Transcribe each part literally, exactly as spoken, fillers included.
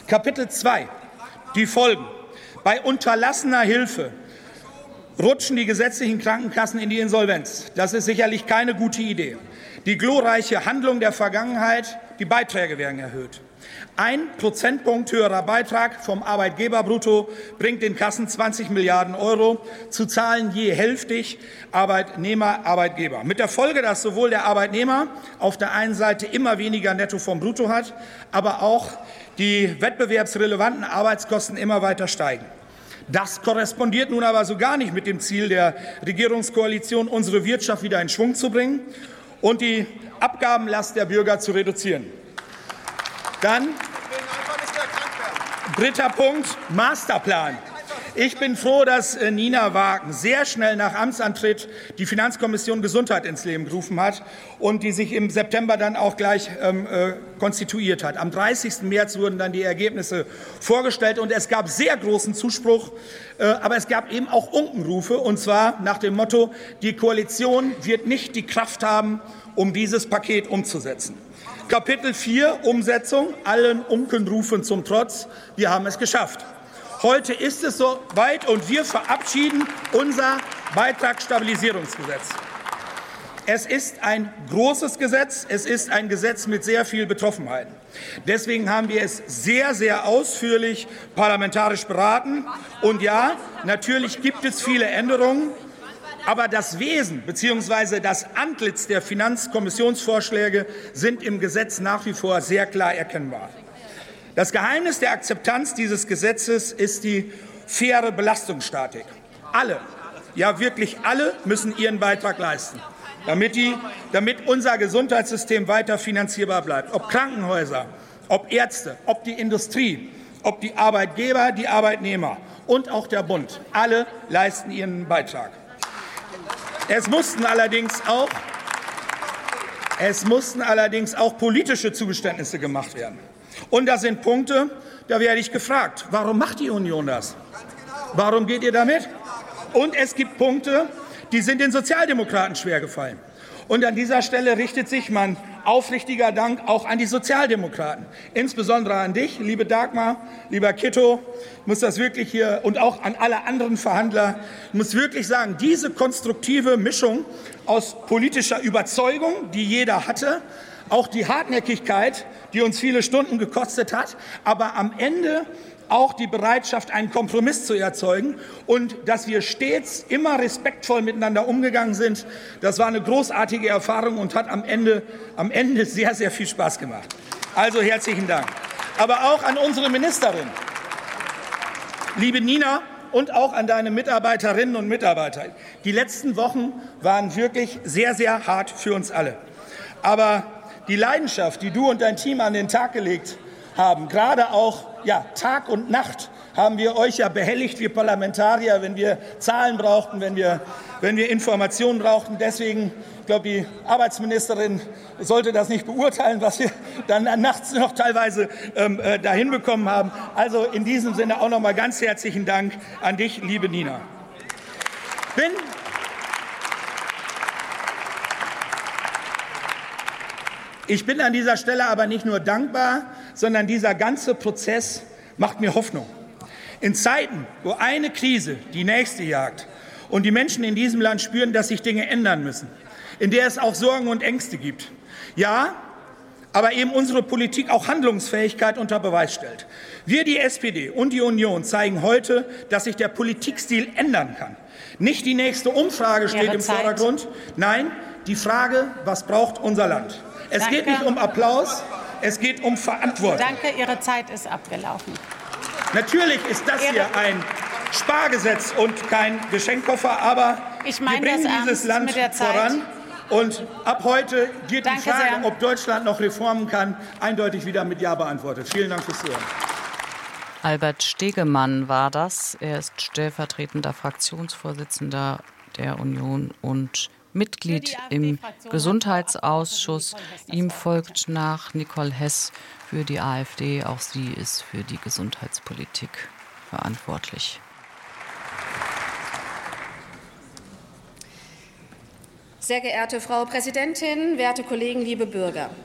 Kapitel zwei. Die Folgen. Bei unterlassener Hilfe rutschen die gesetzlichen Krankenkassen in die Insolvenz. Das ist sicherlich keine gute Idee. Die glorreiche Handlung der Vergangenheit, die Beiträge werden erhöht. Ein Prozentpunkt höherer Beitrag vom Arbeitgeberbrutto bringt den Kassen zwanzig Milliarden Euro, zu zahlen je hälftig Arbeitnehmer, Arbeitgeber. Mit der Folge, dass sowohl der Arbeitnehmer auf der einen Seite immer weniger Netto vom Brutto hat, aber auch die wettbewerbsrelevanten Arbeitskosten immer weiter steigen. Das korrespondiert nun aber so gar nicht mit dem Ziel der Regierungskoalition, unsere Wirtschaft wieder in Schwung zu bringen und die Abgabenlast der Bürger zu reduzieren. Dann dritter Punkt, Masterplan. Ich bin froh, dass Nina Wagen sehr schnell nach Amtsantritt die Finanzkommission Gesundheit ins Leben gerufen hat und die sich im September dann auch gleich ähm, äh, konstituiert hat. Am dreißigsten März wurden dann die Ergebnisse vorgestellt und es gab sehr großen Zuspruch, äh, aber es gab eben auch Unkenrufe, und zwar nach dem Motto, die Koalition wird nicht die Kraft haben, um dieses Paket umzusetzen. Kapitel vier, Umsetzung, allen Unkenrufen zum Trotz, wir haben es geschafft. Heute ist es soweit und wir verabschieden unser Beitragsstabilisierungsgesetz. Es ist ein großes Gesetz, es ist ein Gesetz mit sehr viel Betroffenheit. Deswegen haben wir es sehr, sehr ausführlich parlamentarisch beraten. Und ja, natürlich gibt es viele Änderungen. Aber das Wesen bzw. das Antlitz der Finanzkommissionsvorschläge sind im Gesetz nach wie vor sehr klar erkennbar. Das Geheimnis der Akzeptanz dieses Gesetzes ist die faire Belastungsstatik. Alle, ja wirklich alle, müssen ihren Beitrag leisten, damit, die, damit unser Gesundheitssystem weiter finanzierbar bleibt. Ob Krankenhäuser, ob Ärzte, ob die Industrie, ob die Arbeitgeber, die Arbeitnehmer und auch der Bund. Alle leisten ihren Beitrag. Es mussten allerdings auch, es mussten allerdings auch politische Zugeständnisse gemacht werden. Und das sind Punkte, da werde ich gefragt, warum macht die Union das? Warum geht ihr damit? Und es gibt Punkte, die sind den Sozialdemokraten schwergefallen. Und an dieser Stelle richtet sich mein aufrichtiger Dank auch an die Sozialdemokraten, insbesondere an dich, liebe Dagmar, lieber Kitto. Ich muss das wirklich hier und auch an alle anderen Verhandler. Ich muss wirklich sagen, diese konstruktive Mischung aus politischer Überzeugung, die jeder hatte, auch die Hartnäckigkeit, die uns viele Stunden gekostet hat, aber am Ende auch die Bereitschaft, einen Kompromiss zu erzeugen und dass wir stets immer respektvoll miteinander umgegangen sind. Das war eine großartige Erfahrung und hat am Ende, am Ende sehr, sehr viel Spaß gemacht. Also herzlichen Dank. Aber auch an unsere Ministerin, liebe Nina, und auch an deine Mitarbeiterinnen und Mitarbeiter. Die letzten Wochen waren wirklich sehr, sehr hart für uns alle. Aber die Leidenschaft, die du und dein Team an den Tag gelegt haben, gerade auch ja, Tag und Nacht haben wir euch ja behelligt, wir Parlamentarier, wenn wir Zahlen brauchten, wenn wir, wenn wir Informationen brauchten. Deswegen, ich glaube, die Arbeitsministerin sollte das nicht beurteilen, was wir dann nachts noch teilweise ähm, äh, dahin bekommen haben. Also in diesem Sinne auch noch mal ganz herzlichen Dank an dich, liebe Nina. Bin Ich bin an dieser Stelle aber nicht nur dankbar, sondern dieser ganze Prozess macht mir Hoffnung. In Zeiten, wo eine Krise die nächste jagt und die Menschen in diesem Land spüren, dass sich Dinge ändern müssen, in der es auch Sorgen und Ängste gibt, ja, aber eben unsere Politik auch Handlungsfähigkeit unter Beweis stellt. Wir, die S P D und die Union, zeigen heute, dass sich der Politikstil ändern kann. Nicht die nächste Umfrage steht im Vordergrund, nein, die Frage, was braucht unser Land? Es Danke. geht nicht um Applaus, es geht um Verantwortung. Danke, Ihre Zeit ist abgelaufen. Natürlich ist das Ihre hier ein Spargesetz und kein Geschenkkoffer, aber ich wir meine bringen das dieses ernst Land mit der Zeit. voran. Und ab heute geht Danke die Frage, sehr. ob Deutschland noch reformen kann, eindeutig wieder mit Ja beantwortet. Vielen Dank fürs Zuhören. Albert Stegemann war das. Er ist stellvertretender Fraktionsvorsitzender der Union und Mitglied im Gesundheitsausschuss. Ihm folgt nach Nicole Hess für die AfD. Auch sie ist für die Gesundheitspolitik verantwortlich. Sehr geehrte Frau Präsidentin, werte Kollegen, liebe Bürger!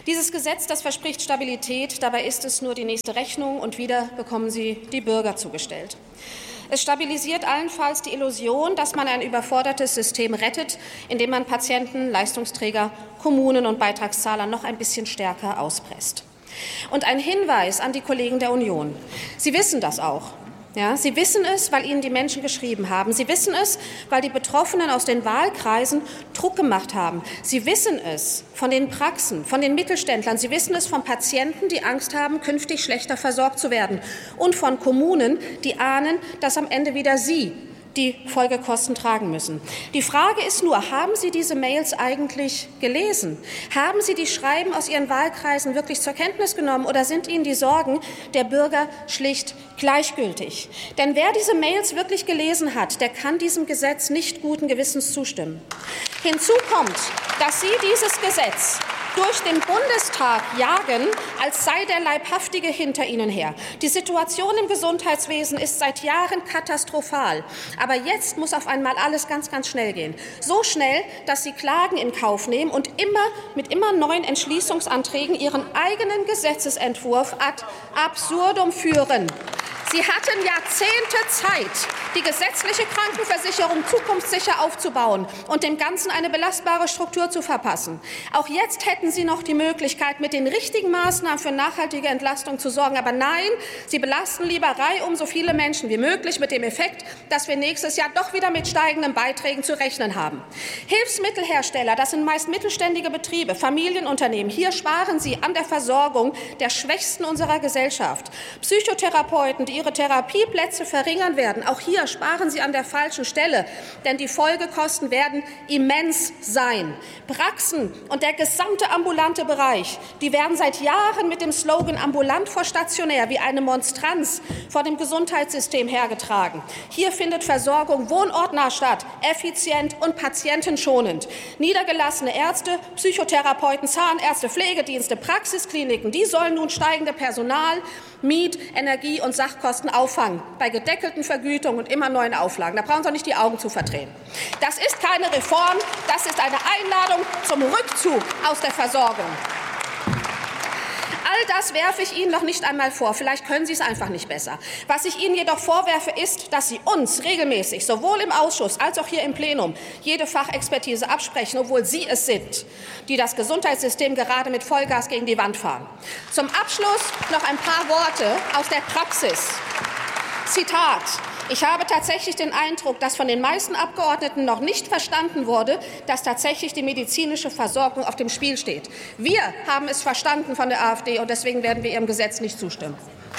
Dieses Gesetz, das verspricht Stabilität, dabei ist es nur die nächste Rechnung und wieder bekommen sie die Bürger zugestellt. Es stabilisiert allenfalls die Illusion, dass man ein überfordertes System rettet, indem man Patienten, Leistungsträger, Kommunen und Beitragszahler noch ein bisschen stärker auspresst. Und ein Hinweis an die Kollegen der Union. Sie wissen das auch. Ja, Sie wissen es, weil Ihnen die Menschen geschrieben haben. Sie wissen es, weil die Betroffenen aus den Wahlkreisen Druck gemacht haben. Sie wissen es von den Praxen, von den Mittelständlern. Sie wissen es von Patienten, die Angst haben, künftig schlechter versorgt zu werden. Und von Kommunen, die ahnen, dass am Ende wieder sie die Folgekosten tragen müssen. Die Frage ist nur, haben Sie diese Mails eigentlich gelesen? Haben Sie die Schreiben aus Ihren Wahlkreisen wirklich zur Kenntnis genommen oder sind Ihnen die Sorgen der Bürger schlicht gleichgültig? Denn wer diese Mails wirklich gelesen hat, der kann diesem Gesetz nicht guten Gewissens zustimmen. Hinzu kommt, dass Sie dieses Gesetz durch den Bundestag jagen, als sei der Leibhaftige hinter Ihnen her. Die Situation im Gesundheitswesen ist seit Jahren katastrophal. Aber jetzt muss auf einmal alles ganz, ganz schnell gehen. So schnell, dass Sie Klagen in Kauf nehmen und immer mit immer neuen Entschließungsanträgen Ihren eigenen Gesetzesentwurf ad absurdum führen. Sie hatten Jahrzehnte Zeit, die gesetzliche Krankenversicherung zukunftssicher aufzubauen und dem Ganzen eine belastbare Struktur zu verpassen. Auch jetzt hätten Sie noch die Möglichkeit, mit den richtigen Maßnahmen für nachhaltige Entlastung zu sorgen. Aber nein, Sie belasten lieber reihum so viele Menschen wie möglich mit dem Effekt, dass wir nächstes Jahr doch wieder mit steigenden Beiträgen zu rechnen haben. Hilfsmittelhersteller, das sind meist mittelständige Betriebe, Familienunternehmen. Hier sparen Sie an der Versorgung der Schwächsten unserer Gesellschaft. Psychotherapeuten, die ihre Therapieplätze verringern werden. Auch hier sparen Sie an der falschen Stelle, denn die Folgekosten werden immens sein. Praxen und der gesamte ambulante Bereich, die werden seit Jahren mit dem Slogan ambulant vor stationär wie eine Monstranz vor dem Gesundheitssystem hergetragen. Hier findet Versorgung wohnortnah statt, effizient und patientenschonend. Niedergelassene Ärzte, Psychotherapeuten, Zahnärzte, Pflegedienste, Praxiskliniken, die sollen nun steigende Personal-, Miet-, Energie- und Sachkosten auffangen, bei gedeckelten Vergütungen und immer neuen Auflagen. Da brauchen Sie nicht die Augen zu verdrehen. Das ist keine Reform, das ist eine Einladung zum Rückzug aus der Versorgung. All das werfe ich Ihnen noch nicht einmal vor. Vielleicht können Sie es einfach nicht besser. Was ich Ihnen jedoch vorwerfe, ist, dass Sie uns regelmäßig, sowohl im Ausschuss als auch hier im Plenum, jede Fachexpertise absprechen, obwohl Sie es sind, die das Gesundheitssystem gerade mit Vollgas gegen die Wand fahren. Zum Abschluss noch ein paar Worte aus der Praxis. Zitat. Ich habe tatsächlich den Eindruck, dass von den meisten Abgeordneten noch nicht verstanden wurde, dass tatsächlich die medizinische Versorgung auf dem Spiel steht. Wir haben es verstanden von der AfD, und deswegen werden wir Ihrem Gesetz nicht zustimmen.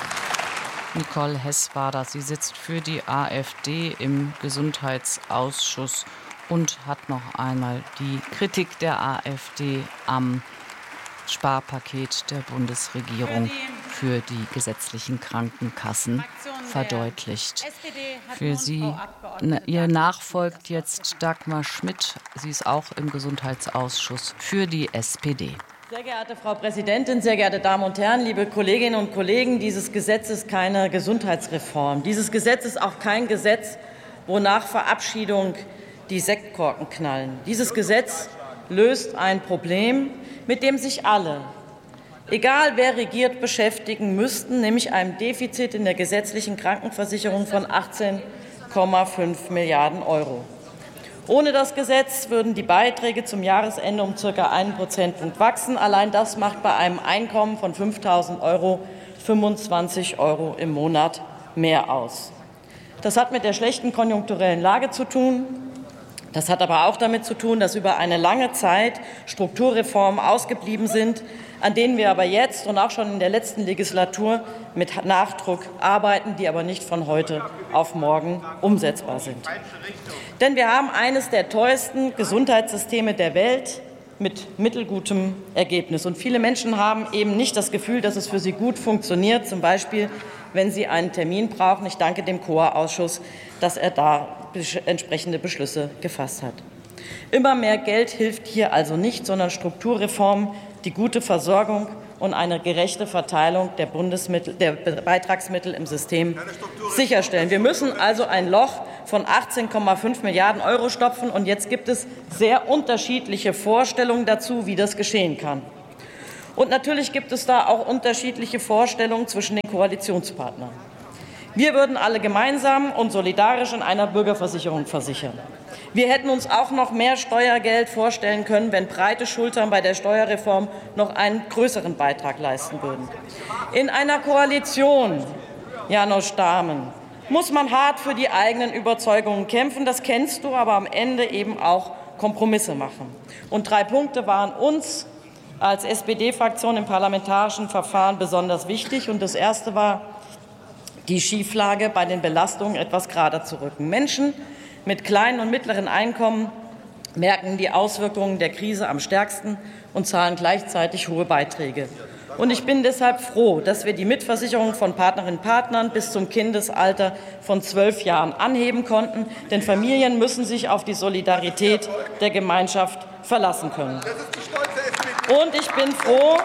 Nicole Hess war das. Sie sitzt für die AfD im Gesundheitsausschuss und hat noch einmal die Kritik der AfD am Sparpaket der Bundesregierung für die gesetzlichen Krankenkassen verdeutlicht. Für Sie, ihr nachfolgt jetzt Dagmar Schmidt. Sie ist auch im Gesundheitsausschuss für die S P D. Sehr geehrte Frau Präsidentin, sehr geehrte Damen und Herren, liebe Kolleginnen und Kollegen! Dieses Gesetz ist keine Gesundheitsreform. Dieses Gesetz ist auch kein Gesetz, wo nach Verabschiedung die Sektkorken knallen. Dieses Gesetz löst ein Problem, mit dem sich alle, egal wer regiert, beschäftigen müssten, nämlich einem Defizit in der gesetzlichen Krankenversicherung von achtzehn Komma fünf Milliarden Euro. Ohne das Gesetz würden die Beiträge zum Jahresende um circa einen Prozentpunkt wachsen. Allein das macht bei einem Einkommen von fünftausend Euro fünfundzwanzig Euro im Monat mehr aus. Das hat mit der schlechten konjunkturellen Lage zu tun. Das hat aber auch damit zu tun, dass über eine lange Zeit Strukturreformen ausgeblieben sind, an denen wir aber jetzt und auch schon in der letzten Legislatur mit Nachdruck arbeiten, die aber nicht von heute auf morgen umsetzbar sind. Denn wir haben eines der teuersten Gesundheitssysteme der Welt mit mittelgutem Ergebnis. Und viele Menschen haben eben nicht das Gefühl, dass es für sie gut funktioniert, zum Beispiel wenn sie einen Termin brauchen. Ich danke dem C O A-Ausschuss, dass er da entsprechende Beschlüsse gefasst hat. Immer mehr Geld hilft hier also nicht, sondern Strukturreformen, die gute Versorgung und eine gerechte Verteilung der Bundesmittel, der Beitragsmittel im System sicherstellen. Wir müssen also ein Loch von achtzehn Komma fünf Milliarden Euro stopfen, und jetzt gibt es sehr unterschiedliche Vorstellungen dazu, wie das geschehen kann. Und natürlich gibt es da auch unterschiedliche Vorstellungen zwischen den Koalitionspartnern. Wir würden alle gemeinsam und solidarisch in einer Bürgerversicherung versichern. Wir hätten uns auch noch mehr Steuergeld vorstellen können, wenn breite Schultern bei der Steuerreform noch einen größeren Beitrag leisten würden. In einer Koalition, Janosch Dahmen, muss man hart für die eigenen Überzeugungen kämpfen. Das kennst du, aber am Ende eben auch Kompromisse machen. Und drei Punkte waren uns als S P D-Fraktion im parlamentarischen Verfahren besonders wichtig. Und das erste war, die Schieflage bei den Belastungen etwas gerader zu rücken. Menschen mit kleinen und mittleren Einkommen merken die Auswirkungen der Krise am stärksten und zahlen gleichzeitig hohe Beiträge. Und ich bin deshalb froh, dass wir die Mitversicherung von Partnerinnen und Partnern bis zum Kindesalter von zwölf Jahren anheben konnten. Denn Familien müssen sich auf die Solidarität der Gemeinschaft verlassen können. Und ich bin froh,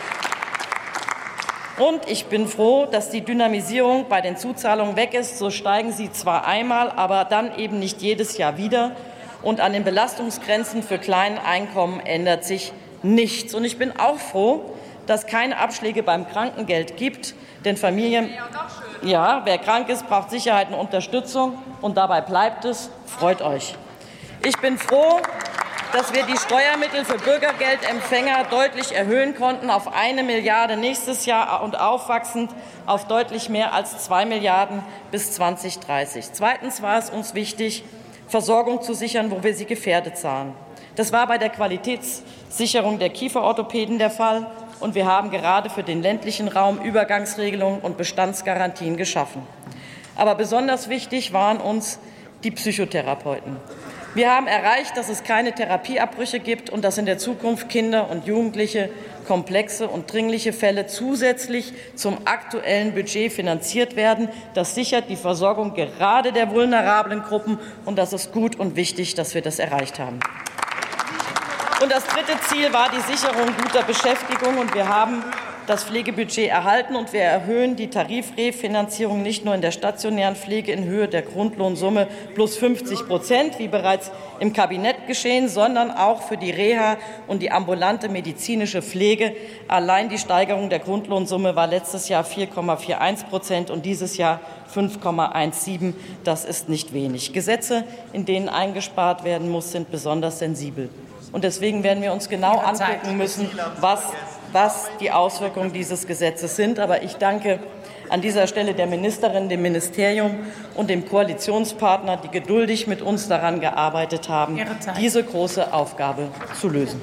Und ich bin froh, dass die Dynamisierung bei den Zuzahlungen weg ist. So steigen sie zwar einmal, aber dann eben nicht jedes Jahr wieder. Und an den Belastungsgrenzen für kleine Einkommen ändert sich nichts. Und ich bin auch froh, dass keine Abschläge beim Krankengeld gibt. Denn Familien, ja, wer krank ist, braucht Sicherheit und Unterstützung. Und dabei bleibt es. Freut euch. Ich bin froh, dass wir die Steuermittel für Bürgergeldempfänger deutlich erhöhen konnten auf eine Milliarde nächstes Jahr und aufwachsend auf deutlich mehr als zwei Milliarden bis zweitausenddreißig. Zweitens war es uns wichtig, Versorgung zu sichern, wo wir sie gefährdet sahen. Das war bei der Qualitätssicherung der Kieferorthopäden der Fall. Und wir haben gerade für den ländlichen Raum Übergangsregelungen und Bestandsgarantien geschaffen. Aber besonders wichtig waren uns die Psychotherapeuten. Wir haben erreicht, dass es keine Therapieabbrüche gibt und dass in der Zukunft Kinder und Jugendliche komplexe und dringliche Fälle zusätzlich zum aktuellen Budget finanziert werden. Das sichert die Versorgung gerade der vulnerablen Gruppen, und das ist gut und wichtig, dass wir das erreicht haben. Und das dritte Ziel war die Sicherung guter Beschäftigung, und wir haben das Pflegebudget erhalten, und wir erhöhen die Tarifrefinanzierung nicht nur in der stationären Pflege in Höhe der Grundlohnsumme plus fünfzig Prozent, wie bereits im Kabinett geschehen, sondern auch für die Reha und die ambulante medizinische Pflege. Allein die Steigerung der Grundlohnsumme war letztes Jahr vier Komma einundvierzig Prozent und dieses Jahr fünf Komma siebzehn. Das ist nicht wenig. Gesetze, in denen eingespart werden muss, sind besonders sensibel. Und deswegen werden wir uns genau angucken müssen, was was die Auswirkungen dieses Gesetzes sind. Aber ich danke an dieser Stelle der Ministerin, dem Ministerium und dem Koalitionspartner, die geduldig mit uns daran gearbeitet haben, diese große Aufgabe zu lösen.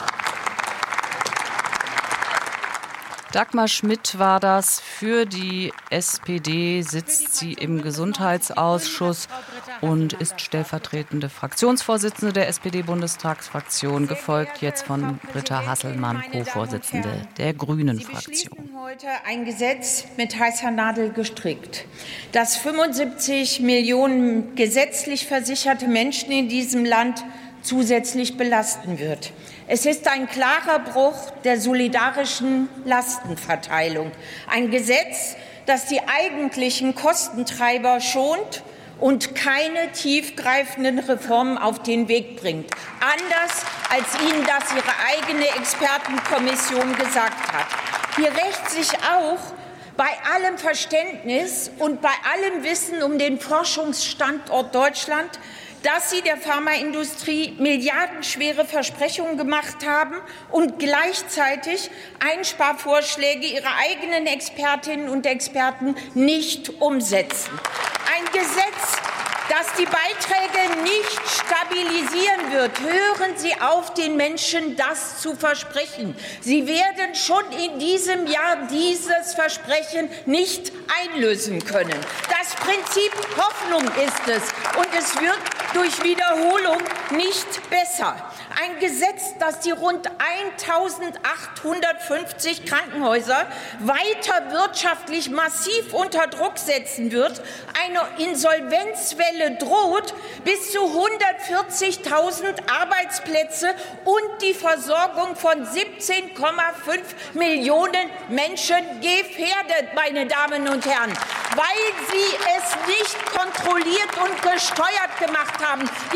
Dagmar Schmidt war das. Für die S P D sitzt sie im Gesundheitsausschuss und ist stellvertretende Fraktionsvorsitzende der S P D-Bundestagsfraktion, gefolgt jetzt von Britta Hasselmann, Co-Vorsitzende der Grünen-Fraktion. Sie heute ein Gesetz mit heißer Nadel gestrickt, das fünfundsiebzig Millionen gesetzlich versicherte Menschen in diesem Land zusätzlich belasten wird. Es ist ein klarer Bruch der solidarischen Lastenverteilung. Ein Gesetz, das die eigentlichen Kostentreiber schont und keine tiefgreifenden Reformen auf den Weg bringt. Anders, als Ihnen das Ihre eigene Expertenkommission gesagt hat. Hier rächt sich auch bei allem Verständnis und bei allem Wissen um den Forschungsstandort Deutschland, dass Sie der Pharmaindustrie milliardenschwere Versprechungen gemacht haben und gleichzeitig Einsparvorschläge Ihrer eigenen Expertinnen und Experten nicht umsetzen. Ein Gesetz, das die Beiträge nicht stabilisieren wird. Hören Sie auf, den Menschen das zu versprechen. Sie werden schon in diesem Jahr dieses Versprechen nicht einlösen können. Das Prinzip Hoffnung ist es, und es wird durch Wiederholung nicht besser. Ein Gesetz, das die rund eintausendachthundertfünfzig Krankenhäuser weiter wirtschaftlich massiv unter Druck setzen wird, eine Insolvenzwelle droht, bis zu hundertvierzigtausend Arbeitsplätze und die Versorgung von siebzehn Komma fünf Millionen Menschen gefährdet, meine Damen und Herren, weil Sie es nicht kontrolliert und gesteuert gemacht haben. Die Kranken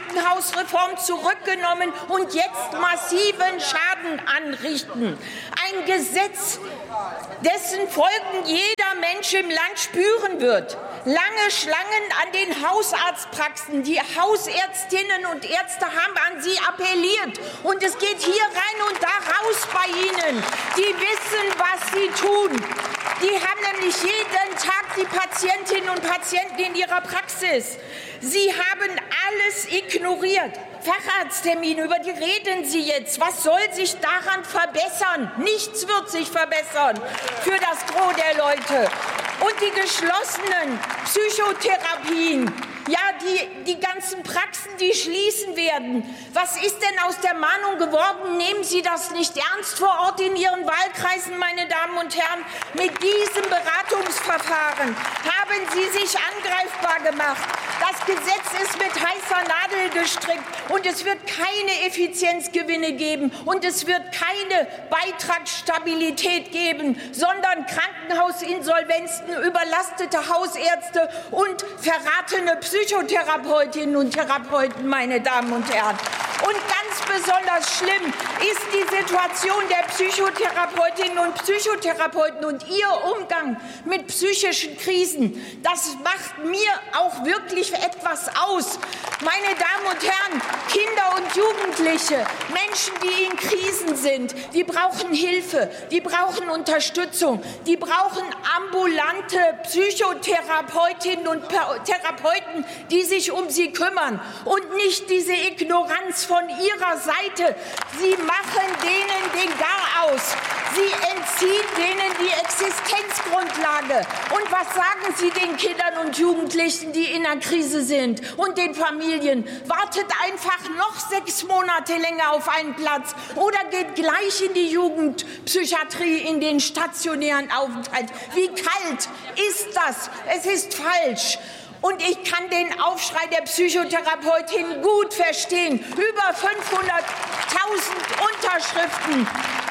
Krankenhausreform zurückgenommen und jetzt massiven Schaden anrichten. Ein Gesetz, dessen Folgen jeder Mensch im Land spüren wird. Lange Schlangen an den Hausarztpraxen. Die Hausärztinnen und Ärzte haben an Sie appelliert. Und es geht hier rein und da raus bei Ihnen. Die wissen, was sie tun. Die haben nämlich jeden Tag die Patientinnen und Patienten in ihrer Praxis. Sie haben alles ignoriert. Facharzttermine, über die reden Sie jetzt. Was soll sich daran verbessern? Nichts wird sich verbessern für das Gros der Leute. Und die geschlossenen Psychotherapien, ja, die, die ganzen Praxen, die schließen werden. Was ist denn aus der Mahnung geworden? Nehmen Sie das nicht ernst vor Ort in Ihren Wahlkreisen, meine Damen und Herren? Mit diesem Beratungsverfahren haben Sie sich angreifbar gemacht. Das Gesetz ist mit heißer Nadel gestrickt und es wird keine Effizienzgewinne geben und es wird keine Beitragsstabilität geben, sondern Krankenhausinsolvenzen, überlastete Hausärzte und verratene Psychotherapeutinnen und Therapeuten, meine Damen und Herren. Und ganz besonders schlimm ist die Situation der Psychotherapeutinnen und Psychotherapeuten und ihr Umgang mit psychischen Krisen. Das macht mir auch wirklich etwas aus. Meine Damen und Herren, Kinder und Jugendliche, Menschen, die in Krisen sind, die brauchen Hilfe, die brauchen Unterstützung, die brauchen ambulante Psychotherapeutinnen und Therapeuten, die sich um sie kümmern und nicht diese Ignoranz von ihrer Seite. Sie machen denen den Gar aus. Sie entziehen denen die Existenzgrundlage. Und was sagen Sie den Kindern und Jugendlichen, die in einer Krise sind, und den Familien? Wartet einfach noch sechs Monate länger auf einen Platz oder geht gleich in die Jugendpsychiatrie, in den stationären Aufenthalt. Wie kalt ist das? Es ist falsch. Und ich kann den Aufschrei der Psychotherapeutin gut verstehen. Über fünfhunderttausend Unterschriften.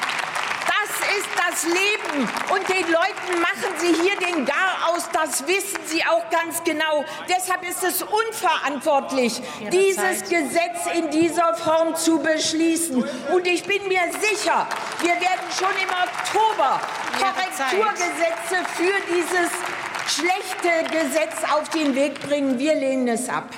Das ist das Leben. Und den Leuten machen Sie hier den Gar aus. Das wissen Sie auch ganz genau. Deshalb ist es unverantwortlich, dieses Gesetz in dieser Form zu beschließen. Und ich bin mir sicher, wir werden schon im Oktober Korrekturgesetze für dieses schlechte Gesetz auf den Weg bringen. Wir lehnen es ab.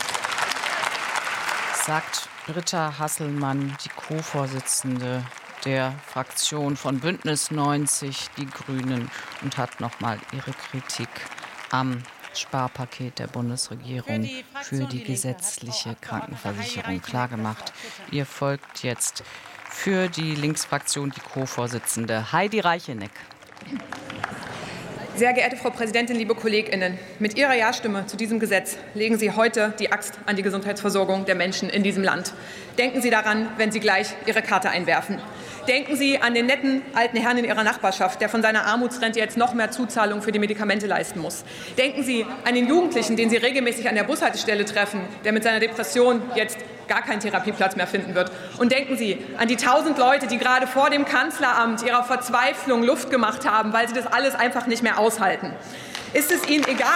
Sagt Britta Hasselmann, die Co-Vorsitzende der Fraktion von Bündnis neunzig, die Grünen, und hat noch mal ihre Kritik am Sparpaket der Bundesregierung für die gesetzliche Krankenversicherung klargemacht. Ihr folgt jetzt für die Linksfraktion die Co-Vorsitzende Heidi Reicheneck. Sehr geehrte Frau Präsidentin, liebe KollegInnen! Mit Ihrer Ja-Stimme zu diesem Gesetz legen Sie heute die Axt an die Gesundheitsversorgung der Menschen in diesem Land. Denken Sie daran, wenn Sie gleich Ihre Karte einwerfen. Denken Sie an den netten alten Herrn in Ihrer Nachbarschaft, der von seiner Armutsrente jetzt noch mehr Zuzahlung für die Medikamente leisten muss. Denken Sie an den Jugendlichen, den Sie regelmäßig an der Bushaltestelle treffen, der mit seiner Depression jetzt gar keinen Therapieplatz mehr finden wird. Und denken Sie an die tausend Leute, die gerade vor dem Kanzleramt ihrer Verzweiflung Luft gemacht haben, weil sie das alles einfach nicht mehr aushalten. Ist es Ihnen egal?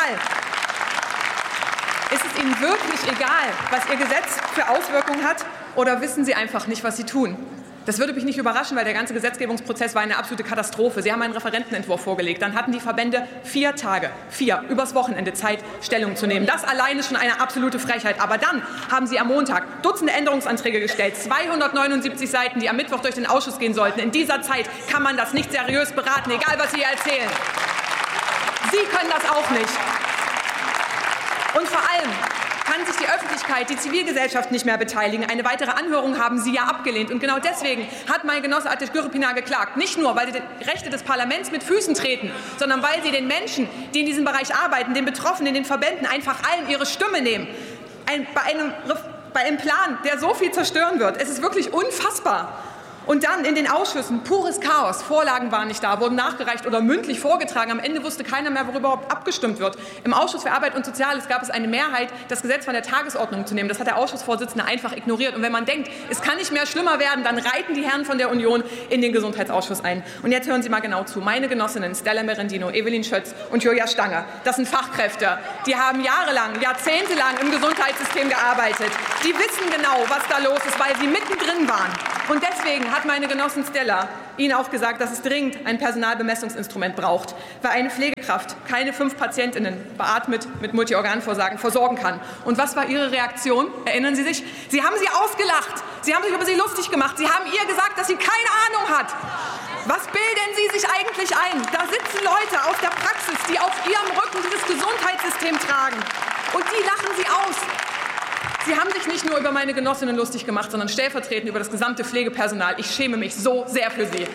Ist es Ihnen wirklich egal, was Ihr Gesetz für Auswirkungen hat? Oder wissen Sie einfach nicht, was Sie tun? Das würde mich nicht überraschen, weil der ganze Gesetzgebungsprozess war eine absolute Katastrophe. Sie haben einen Referentenentwurf vorgelegt. Dann hatten die Verbände vier Tage, vier, übers Wochenende Zeit, Stellung zu nehmen. Das allein ist schon eine absolute Frechheit. Aber dann haben Sie am Montag Dutzende Änderungsanträge gestellt, zweihundertneunundsiebzig Seiten, die am Mittwoch durch den Ausschuss gehen sollten. In dieser Zeit kann man das nicht seriös beraten, egal was Sie erzählen. Sie können das auch nicht. Und vor allem kann sich die Öffentlichkeit, die Zivilgesellschaft nicht mehr beteiligen. Eine weitere Anhörung haben Sie ja abgelehnt. Und genau deswegen hat mein Genosse Ateş Gürpınar geklagt. Nicht nur, weil Sie die Rechte des Parlaments mit Füßen treten, sondern weil Sie den Menschen, die in diesem Bereich arbeiten, den Betroffenen, den Verbänden, einfach allen ihre Stimme nehmen. Ein, bei, einem, bei einem Plan, der so viel zerstören wird. Es ist wirklich unfassbar. Und dann in den Ausschüssen pures Chaos. Vorlagen waren nicht da, wurden nachgereicht oder mündlich vorgetragen. Am Ende wusste keiner mehr, worüber überhaupt abgestimmt wird. Im Ausschuss für Arbeit und Soziales gab es eine Mehrheit, das Gesetz von der Tagesordnung zu nehmen. Das hat der Ausschussvorsitzende einfach ignoriert. Und wenn man denkt, es kann nicht mehr schlimmer werden, dann reiten die Herren von der Union in den Gesundheitsausschuss ein. Und jetzt hören Sie mal genau zu. Meine Genossinnen Stella Merendino, Evelyn Schötz und Julia Stange, das sind Fachkräfte. Die haben jahrelang, jahrzehntelang im Gesundheitssystem gearbeitet. Die wissen genau, was da los ist, weil sie mittendrin waren. Und deswegen hat meine Genossin Stella Ihnen auch gesagt, dass es dringend ein Personalbemessungsinstrument braucht, weil eine Pflegekraft keine fünf Patientinnen beatmet mit Multiorganversagen versorgen kann. Und was war Ihre Reaktion? Erinnern Sie sich? Sie haben sie ausgelacht. Sie haben sich über sie lustig gemacht. Sie haben ihr gesagt, dass sie keine Ahnung hat. Was bilden Sie sich eigentlich ein? Da sitzen Leute aus der Praxis, die auf ihrem Rücken dieses Gesundheitssystem tragen. Und die lachen Sie aus. Sie haben sich nicht nur über meine Genossinnen lustig gemacht, sondern stellvertretend über das gesamte Pflegepersonal. Ich schäme mich so sehr für Sie.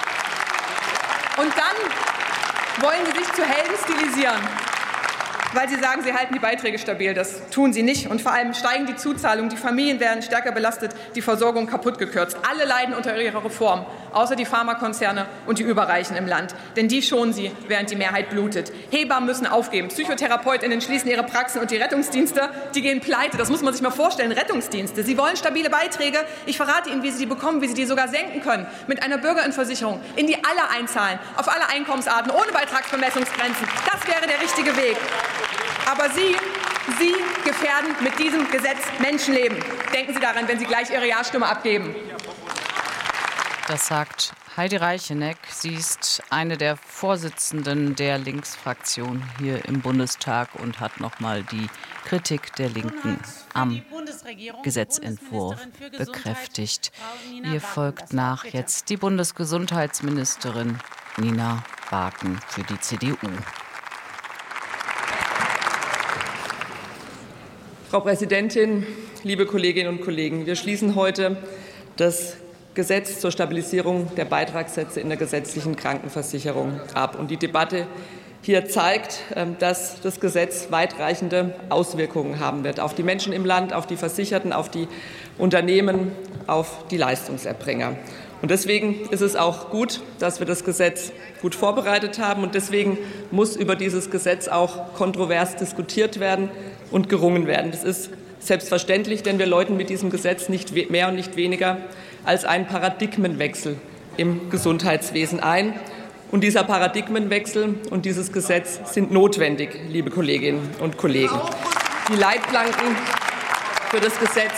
Und dann wollen Sie sich zu Helden stilisieren, weil Sie sagen, Sie halten die Beiträge stabil. Das tun Sie nicht. Und vor allem steigen die Zuzahlungen, die Familien werden stärker belastet, die Versorgung kaputt gekürzt. Alle leiden unter Ihrer Reform, außer die Pharmakonzerne und die Überreichen im Land. Denn die schonen Sie, während die Mehrheit blutet. Hebammen müssen aufgeben, PsychotherapeutInnen schließen ihre Praxen und die Rettungsdienste, die gehen pleite. Das muss man sich mal vorstellen, Rettungsdienste. Sie wollen stabile Beiträge. Ich verrate Ihnen, wie Sie die bekommen, wie Sie die sogar senken können. Mit einer Bürgerinversicherung, in die alle einzahlen, auf alle Einkommensarten, ohne Beitragsbemessungsgrenzen. Das wäre der richtige Weg. Aber Sie, Sie gefährden mit diesem Gesetz Menschenleben. Denken Sie daran, wenn Sie gleich Ihre Ja-Stimme abgeben. Das sagt Heidi Reicheneck. Sie ist eine der Vorsitzenden der Linksfraktion hier im Bundestag und hat noch mal die Kritik der Linken am Gesetzentwurf bekräftigt. Ihr folgt nach jetzt die Bundesgesundheitsministerin Nina Wagen für die C D U. Frau Präsidentin, liebe Kolleginnen und Kollegen! Wir schließen heute das Gesetz zur Stabilisierung der Beitragssätze in der gesetzlichen Krankenversicherung ab. Und die Debatte hier zeigt, dass das Gesetz weitreichende Auswirkungen haben wird auf die Menschen im Land, auf die Versicherten, auf die Unternehmen, auf die Leistungserbringer. Und deswegen ist es auch gut, dass wir das Gesetz gut vorbereitet haben. Und deswegen muss über dieses Gesetz auch kontrovers diskutiert werden und gerungen werden. Das ist selbstverständlich, denn wir läuten mit diesem Gesetz nicht mehr und nicht weniger als einen Paradigmenwechsel im Gesundheitswesen ein. Und dieser Paradigmenwechsel und dieses Gesetz sind notwendig, liebe Kolleginnen und Kollegen. Die Leitplanken für das Gesetz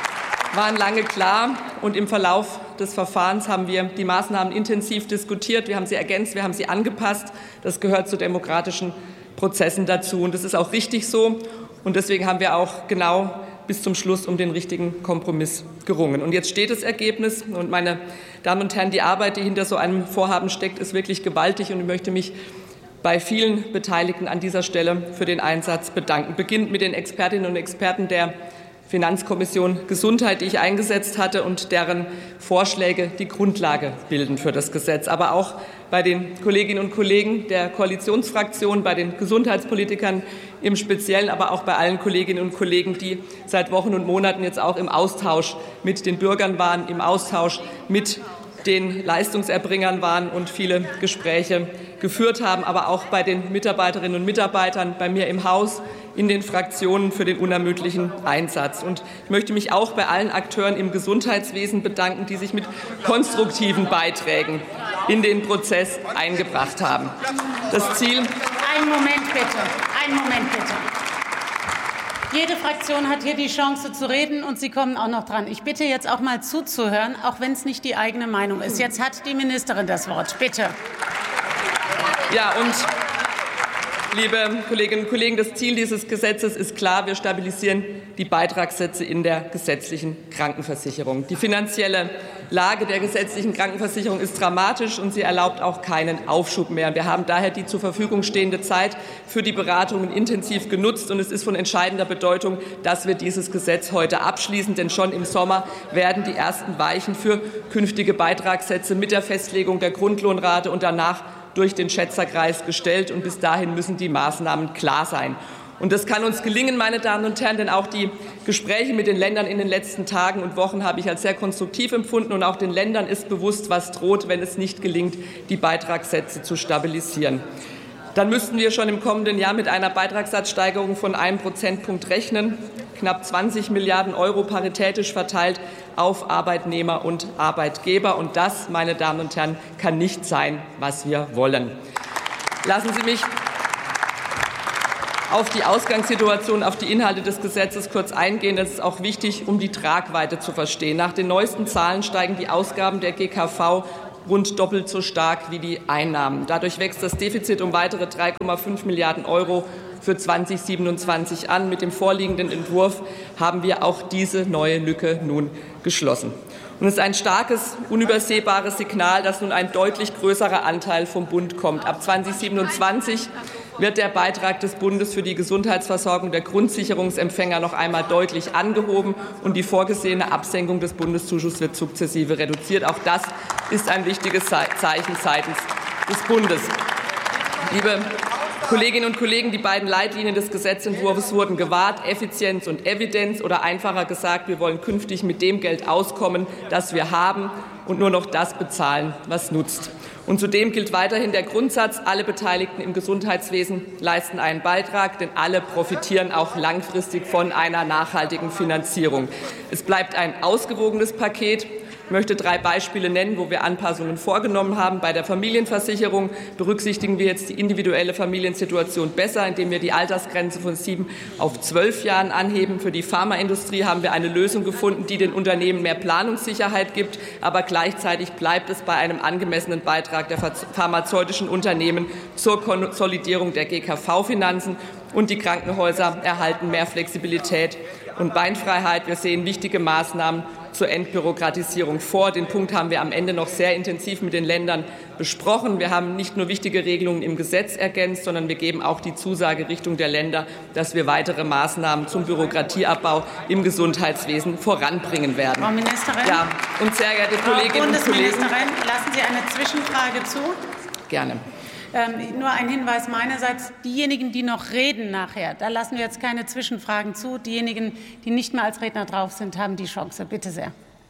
waren lange klar, und im Verlauf des Verfahrens haben wir die Maßnahmen intensiv diskutiert. Wir haben sie ergänzt, wir haben sie angepasst. Das gehört zu demokratischen Prozessen dazu, und das ist auch richtig so. Und deswegen haben wir auch genau bis zum Schluss um den richtigen Kompromiss gerungen. Und jetzt steht das Ergebnis. Und meine Damen und Herren, die Arbeit, die hinter so einem Vorhaben steckt, ist wirklich gewaltig. Und ich möchte mich bei vielen Beteiligten an dieser Stelle für den Einsatz bedanken. Beginnt mit den Expertinnen und Experten der Finanzkommission Gesundheit, die ich eingesetzt hatte und deren Vorschläge die Grundlage bilden für das Gesetz. Aber auch bei den Kolleginnen und Kollegen der Koalitionsfraktion, bei den Gesundheitspolitikern im Speziellen, aber auch bei allen Kolleginnen und Kollegen, die seit Wochen und Monaten jetzt auch im Austausch mit den Bürgern waren, im Austausch mit den Leistungserbringern waren und viele Gespräche geführt haben, aber auch bei den Mitarbeiterinnen und Mitarbeitern bei mir im Haus, in den Fraktionen für den unermüdlichen Einsatz. Und ich möchte mich auch bei allen Akteuren im Gesundheitswesen bedanken, die sich mit konstruktiven Beiträgen in den Prozess eingebracht haben. Das Ziel. Einen Moment bitte. Einen Moment bitte. Jede Fraktion hat hier die Chance zu reden, und Sie kommen auch noch dran. Ich bitte jetzt auch mal zuzuhören, auch wenn es nicht die eigene Meinung ist. Jetzt hat die Ministerin das Wort. Bitte. Ja, und liebe Kolleginnen und Kollegen, das Ziel dieses Gesetzes ist klar. Wir stabilisieren die Beitragssätze in der gesetzlichen Krankenversicherung. Die finanzielle Lage der gesetzlichen Krankenversicherung ist dramatisch, und sie erlaubt auch keinen Aufschub mehr. Wir haben daher die zur Verfügung stehende Zeit für die Beratungen intensiv genutzt, und es ist von entscheidender Bedeutung, dass wir dieses Gesetz heute abschließen. Denn schon im Sommer werden die ersten Weichen für künftige Beitragssätze mit der Festlegung der Grundlohnrate und danach durch den Schätzerkreis gestellt, und bis dahin müssen die Maßnahmen klar sein. Und das kann uns gelingen, meine Damen und Herren, denn auch die Gespräche mit den Ländern in den letzten Tagen und Wochen habe ich als sehr konstruktiv empfunden. Und auch den Ländern ist bewusst, was droht, wenn es nicht gelingt, die Beitragssätze zu stabilisieren. Dann müssten wir schon im kommenden Jahr mit einer Beitragssatzsteigerung von einem Prozentpunkt rechnen, knapp zwanzig Milliarden Euro paritätisch verteilt auf Arbeitnehmer und Arbeitgeber. Und das, meine Damen und Herren, kann nicht sein, was wir wollen. Lassen Sie mich auf die Ausgangssituation, auf die Inhalte des Gesetzes kurz eingehen. Das ist auch wichtig, um die Tragweite zu verstehen. Nach den neuesten Zahlen steigen die Ausgaben der G K V rund doppelt so stark wie die Einnahmen. Dadurch wächst das Defizit um weitere drei Komma fünf Milliarden Euro für zweitausendsiebenundzwanzig an. Mit dem vorliegenden Entwurf haben wir auch diese neue Lücke nun geschlossen. Und es ist ein starkes, unübersehbares Signal, dass nun ein deutlich größerer Anteil vom Bund kommt. Ab zweitausendsiebenundzwanzig wird der Beitrag des Bundes für die Gesundheitsversorgung der Grundsicherungsempfänger noch einmal deutlich angehoben, und die vorgesehene Absenkung des Bundeszuschusses wird sukzessive reduziert. Auch das ist ein wichtiges Zeichen seitens des Bundes. Liebe Kolleginnen und Kollegen, die beiden Leitlinien des Gesetzentwurfs wurden gewahrt: Effizienz und Evidenz, oder einfacher gesagt, wir wollen künftig mit dem Geld auskommen, das wir haben, und nur noch das bezahlen, was nutzt. Und zudem gilt weiterhin der Grundsatz, alle Beteiligten im Gesundheitswesen leisten einen Beitrag, denn alle profitieren auch langfristig von einer nachhaltigen Finanzierung. Es bleibt ein ausgewogenes Paket. Ich möchte drei Beispiele nennen, wo wir Anpassungen vorgenommen haben. Bei der Familienversicherung berücksichtigen wir jetzt die individuelle Familiensituation besser, indem wir die Altersgrenze von sieben auf zwölf Jahren anheben. Für die Pharmaindustrie haben wir eine Lösung gefunden, die den Unternehmen mehr Planungssicherheit gibt. Aber gleichzeitig bleibt es bei einem angemessenen Beitrag der pharmazeutischen Unternehmen zur Konsolidierung der G K V-Finanzen. Und die Krankenhäuser erhalten mehr Flexibilität und Beinfreiheit. Wir sehen wichtige Maßnahmen zur Entbürokratisierung vor. Den Punkt haben wir am Ende noch sehr intensiv mit den Ländern besprochen. Wir haben nicht nur wichtige Regelungen im Gesetz ergänzt, sondern wir geben auch die Zusage Richtung der Länder, dass wir weitere Maßnahmen zum Bürokratieabbau im Gesundheitswesen voranbringen werden. Frau Ministerin. Ja, und sehr geehrte Kolleginnen und Kollegen. Frau Bundesministerin, lassen Sie eine Zwischenfrage zu. Gerne. Ähm, nur ein Hinweis meinerseits, diejenigen, die noch reden nachher, da lassen wir jetzt keine Zwischenfragen zu. Diejenigen, die nicht mehr als Redner drauf sind, haben die Chance. Bitte sehr.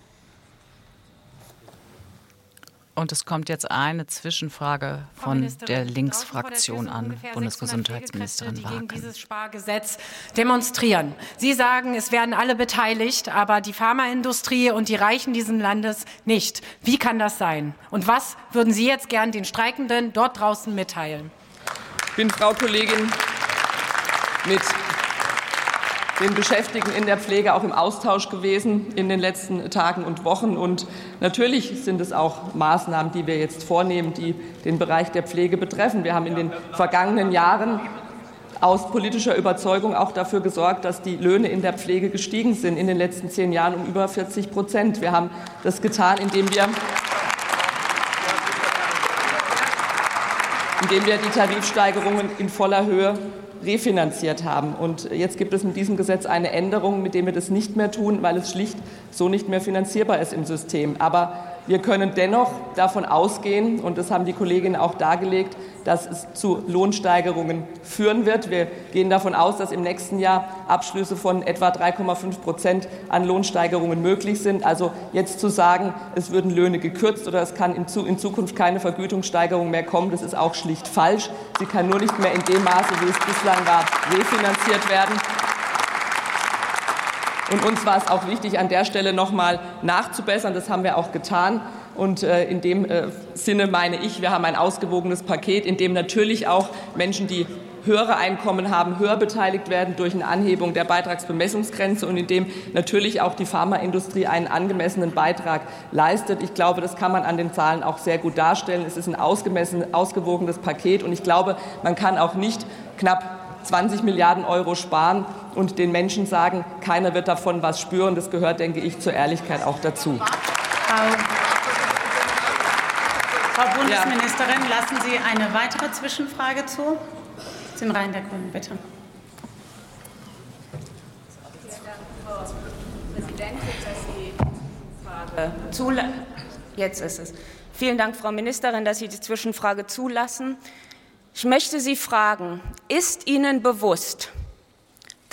Und es kommt jetzt eine Zwischenfrage von der Linksfraktion an, Bundesgesundheitsministerin Wagen. Die gegen dieses Spargesetz demonstrieren. Sie sagen, es werden alle beteiligt, aber die Pharmaindustrie und die Reichen dieses Landes nicht. Wie kann das sein? Und was würden Sie jetzt gern den Streikenden dort draußen mitteilen? Ich bin, Frau Kollegin, mit den Beschäftigten in der Pflege auch im Austausch gewesen in den letzten Tagen und Wochen. Und natürlich sind es auch Maßnahmen, die wir jetzt vornehmen, die den Bereich der Pflege betreffen. Wir haben in den vergangenen Jahren aus politischer Überzeugung auch dafür gesorgt, dass die Löhne in der Pflege gestiegen sind, in den letzten zehn Jahren um über vierzig Prozent. Wir haben das getan, indem wir indem wir die Tarifsteigerungen in voller Höhe refinanziert haben. Und jetzt gibt es mit diesem Gesetz eine Änderung, mit der wir das nicht mehr tun, weil es schlicht so nicht mehr finanzierbar ist im System. Aber wir können dennoch davon ausgehen, und das haben die Kolleginnen auch dargelegt, dass es zu Lohnsteigerungen führen wird. Wir gehen davon aus, dass im nächsten Jahr Abschlüsse von etwa drei Komma fünf Prozent an Lohnsteigerungen möglich sind. Also jetzt zu sagen, es würden Löhne gekürzt oder es kann in Zukunft keine Vergütungssteigerung mehr kommen, das ist auch schlicht falsch. Sie kann nur nicht mehr in dem Maße, wie es bislang war, refinanziert werden. Und uns war es auch wichtig, an der Stelle noch mal nachzubessern. Das haben wir auch getan. Und äh, in dem äh, Sinne meine ich, wir haben ein ausgewogenes Paket, in dem natürlich auch Menschen, die höhere Einkommen haben, höher beteiligt werden durch eine Anhebung der Beitragsbemessungsgrenze und in dem natürlich auch die Pharmaindustrie einen angemessenen Beitrag leistet. Ich glaube, das kann man an den Zahlen auch sehr gut darstellen. Es ist ein ausgemessen, ausgewogenes Paket und ich glaube, man kann auch nicht knapp zwanzig Milliarden Euro sparen und den Menschen sagen, keiner wird davon was spüren. Das gehört, denke ich, zur Ehrlichkeit auch dazu. Frau, Frau Bundesministerin, ja. Lassen Sie eine weitere Zwischenfrage zu? Aus den Reihen der Grünen, bitte. Jetzt ist es. Vielen Dank, Frau Ministerin, dass Sie die Zwischenfrage zulassen. Ich möchte Sie fragen, ist Ihnen bewusst,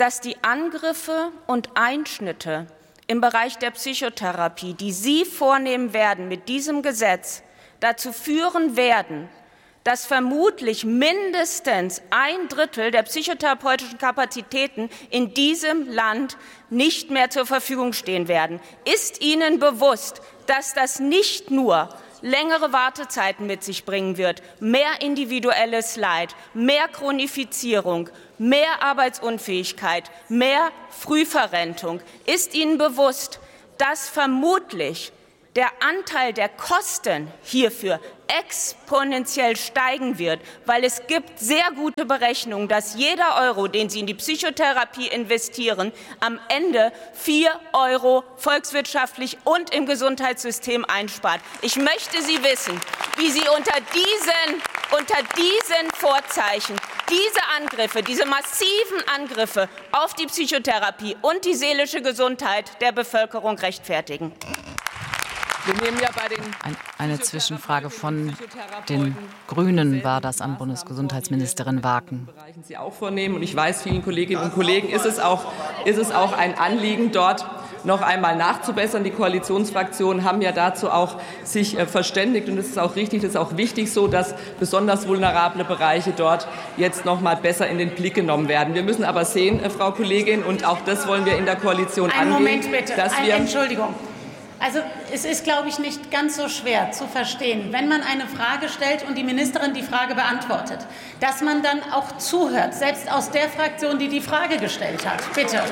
dass die Angriffe und Einschnitte im Bereich der Psychotherapie, die Sie vornehmen werden mit diesem Gesetz, dazu führen werden, dass vermutlich mindestens ein Drittel der psychotherapeutischen Kapazitäten in diesem Land nicht mehr zur Verfügung stehen werden. Ist Ihnen bewusst, dass das nicht nur längere Wartezeiten mit sich bringen wird, mehr individuelles Leid, mehr Chronifizierung, mehr Arbeitsunfähigkeit, mehr Frühverrentung? Ist Ihnen bewusst, dass vermutlich der Anteil der Kosten hierfür exponentiell steigen wird, weil es gibt sehr gute Berechnungen, dass jeder Euro, den Sie in die Psychotherapie investieren, am Ende vier Euro volkswirtschaftlich und im Gesundheitssystem einspart. Ich möchte Sie wissen, wie Sie unter diesen, unter diesen Vorzeichen diese Angriffe, diese massiven Angriffe auf die Psychotherapie und die seelische Gesundheit der Bevölkerung rechtfertigen. Wir nehmen ja bei den Ein, eine Zwischenfrage von den Grünen war das an Bundesgesundheitsministerin Waken. Sie auch vornehmen. Und ich weiß, vielen Kolleginnen und Kollegen ist es auch, ist es auch ein Anliegen, dort noch einmal nachzubessern. Die Koalitionsfraktionen haben ja dazu auch sich äh, verständigt. Und es ist auch richtig, das ist auch wichtig so, dass besonders vulnerable Bereiche dort jetzt noch mal besser in den Blick genommen werden. Wir müssen aber sehen, äh, Frau Kollegin, und auch das wollen wir in der Koalition Einen angehen. Moment bitte. Dass Ein, wir Entschuldigung. Also es ist, glaube ich, nicht ganz so schwer zu verstehen, wenn man eine Frage stellt und die Ministerin die Frage beantwortet, dass man dann auch zuhört, selbst aus der Fraktion, die die Frage gestellt hat. Bitte.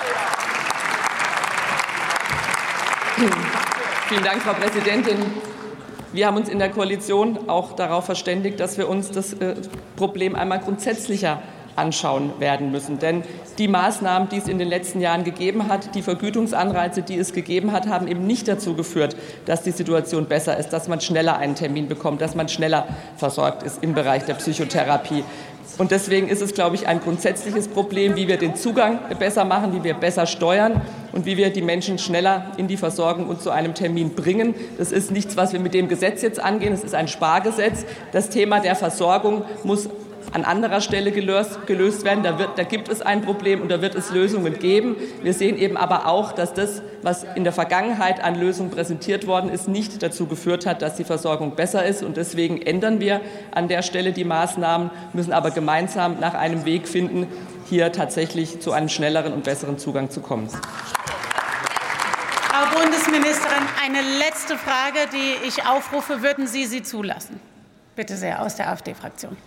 Vielen Dank, Frau Präsidentin. Wir haben uns in der Koalition auch darauf verständigt, dass wir uns das äh, Problem einmal grundsätzlicher anschauen werden müssen. Denn die Maßnahmen, die es in den letzten Jahren gegeben hat, die Vergütungsanreize, die es gegeben hat, haben eben nicht dazu geführt, dass die Situation besser ist, dass man schneller einen Termin bekommt, dass man schneller versorgt ist im Bereich der Psychotherapie. Und deswegen ist es, glaube ich, ein grundsätzliches Problem, wie wir den Zugang besser machen, wie wir besser steuern und wie wir die Menschen schneller in die Versorgung und zu einem Termin bringen. Das ist nichts, was wir mit dem Gesetz jetzt angehen. Es ist ein Spargesetz. Das Thema der Versorgung muss an anderer Stelle gelöst, gelöst werden. Da, wird, da gibt es ein Problem und da wird es Lösungen geben. Wir sehen eben aber auch, dass das, was in der Vergangenheit an Lösungen präsentiert worden ist, nicht dazu geführt hat, dass die Versorgung besser ist. Und deswegen ändern wir an der Stelle die Maßnahmen, müssen aber gemeinsam nach einem Weg finden, hier tatsächlich zu einem schnelleren und besseren Zugang zu kommen. Frau Bundesministerin, eine letzte Frage, die ich aufrufe. Würden Sie sie zulassen? Bitte sehr, aus der AfD-Fraktion.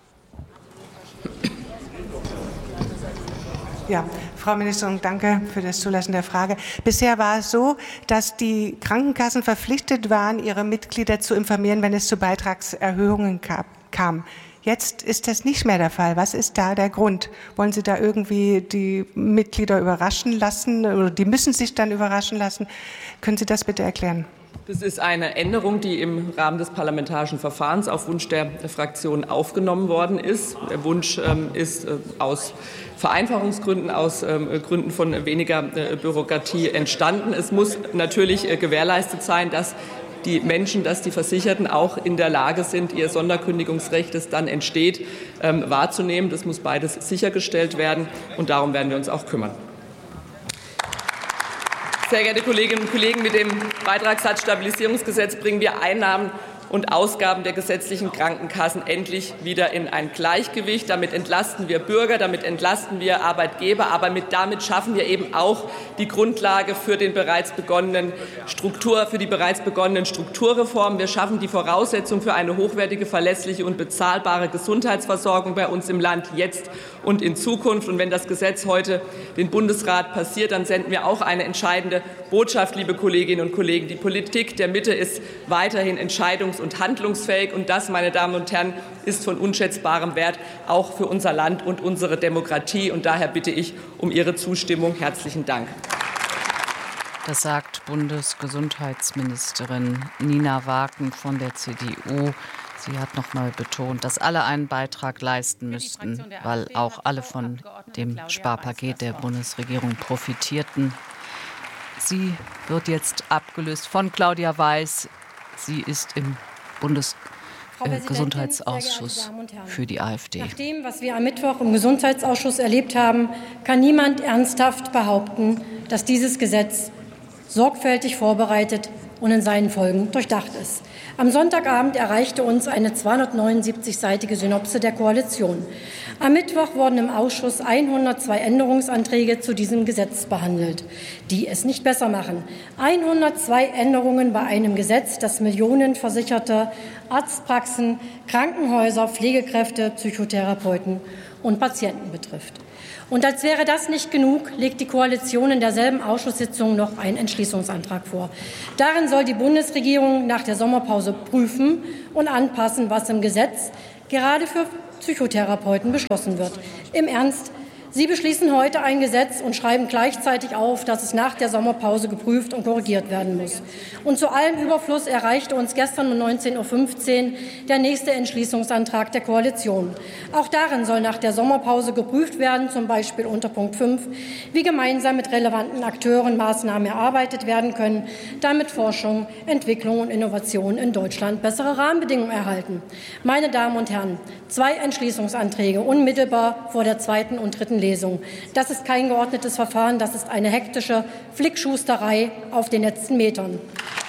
Ja, Frau Ministerin, danke für das Zulassen der Frage. Bisher war es so, dass die Krankenkassen verpflichtet waren, ihre Mitglieder zu informieren, wenn es zu Beitragserhöhungen kam. Jetzt ist das nicht mehr der Fall. Was ist da der Grund? Wollen Sie da irgendwie die Mitglieder überraschen lassen oder die müssen sich dann überraschen lassen? Können Sie das bitte erklären? Das ist eine Änderung, die im Rahmen des parlamentarischen Verfahrens auf Wunsch der Fraktion aufgenommen worden ist. Der Wunsch ähm, ist äh, aus Vereinfachungsgründen, aus ähm, Gründen von weniger äh, Bürokratie entstanden. Es muss natürlich äh, gewährleistet sein, dass die Menschen, dass die Versicherten auch in der Lage sind, ihr Sonderkündigungsrecht, das dann entsteht, ähm, wahrzunehmen. Das muss beides sichergestellt werden und darum werden wir uns auch kümmern. Sehr geehrte Kolleginnen und Kollegen, mit dem Beitragssatzstabilisierungsgesetz bringen wir Einnahmen und Ausgaben der gesetzlichen Krankenkassen endlich wieder in ein Gleichgewicht. Damit entlasten wir Bürger, damit entlasten wir Arbeitgeber, aber mit, damit schaffen wir eben auch die Grundlage für den bereits begonnenen Struktur, für die bereits begonnenen Strukturreformen. Wir schaffen die Voraussetzung für eine hochwertige, verlässliche und bezahlbare Gesundheitsversorgung bei uns im Land jetzt und in Zukunft. Und wenn das Gesetz heute den Bundesrat passiert, dann senden wir auch eine entscheidende Botschaft, liebe Kolleginnen und Kollegen. Die Politik der Mitte ist weiterhin entscheidungs- und handlungsfähig. Und das, meine Damen und Herren, ist von unschätzbarem Wert, auch für unser Land und unsere Demokratie. Und daher bitte ich um Ihre Zustimmung. Herzlichen Dank. Das sagt Bundesgesundheitsministerin Nina Waken von der C D U. Sie hat noch mal betont, dass alle einen Beitrag leisten müssten, weil auch alle von dem Sparpaket der Bundesregierung profitierten. Sie wird jetzt abgelöst von Claudia Weiß. Sie ist im Bundes äh, Gesundheitsausschuss für die AfD. Nach dem, was wir am Mittwoch im Gesundheitsausschuss erlebt haben, kann niemand ernsthaft behaupten, dass dieses Gesetz sorgfältig vorbereitet und in seinen Folgen durchdacht ist. Am Sonntagabend erreichte uns eine zweihundertneunundsiebzig-seitige Synopse der Koalition. Am Mittwoch wurden im Ausschuss hundertzwei Änderungsanträge zu diesem Gesetz behandelt, die es nicht besser machen. hundertzwei Änderungen bei einem Gesetz, das Millionen versicherte Arztpraxen, Krankenhäuser, Pflegekräfte, Psychotherapeuten und Patienten betrifft. Und als wäre das nicht genug, legt die Koalition in derselben Ausschusssitzung noch einen Entschließungsantrag vor. Darin soll die Bundesregierung nach der Sommerpause prüfen und anpassen, was im Gesetz gerade für Psychotherapeuten beschlossen wird. Im Ernst, Sie beschließen heute ein Gesetz und schreiben gleichzeitig auf, dass es nach der Sommerpause geprüft und korrigiert werden muss. Und zu allem Überfluss erreichte uns gestern um neunzehn Uhr fünfzehn der nächste Entschließungsantrag der Koalition. Auch darin soll nach der Sommerpause geprüft werden, zum Beispiel unter Punkt fünf, wie gemeinsam mit relevanten Akteuren Maßnahmen erarbeitet werden können, damit Forschung, Entwicklung und Innovation in Deutschland bessere Rahmenbedingungen erhalten. Meine Damen und Herren, zwei Entschließungsanträge unmittelbar vor der zweiten und dritten Lesung. Das ist kein geordnetes Verfahren, das ist eine hektische Flickschusterei auf den letzten Metern.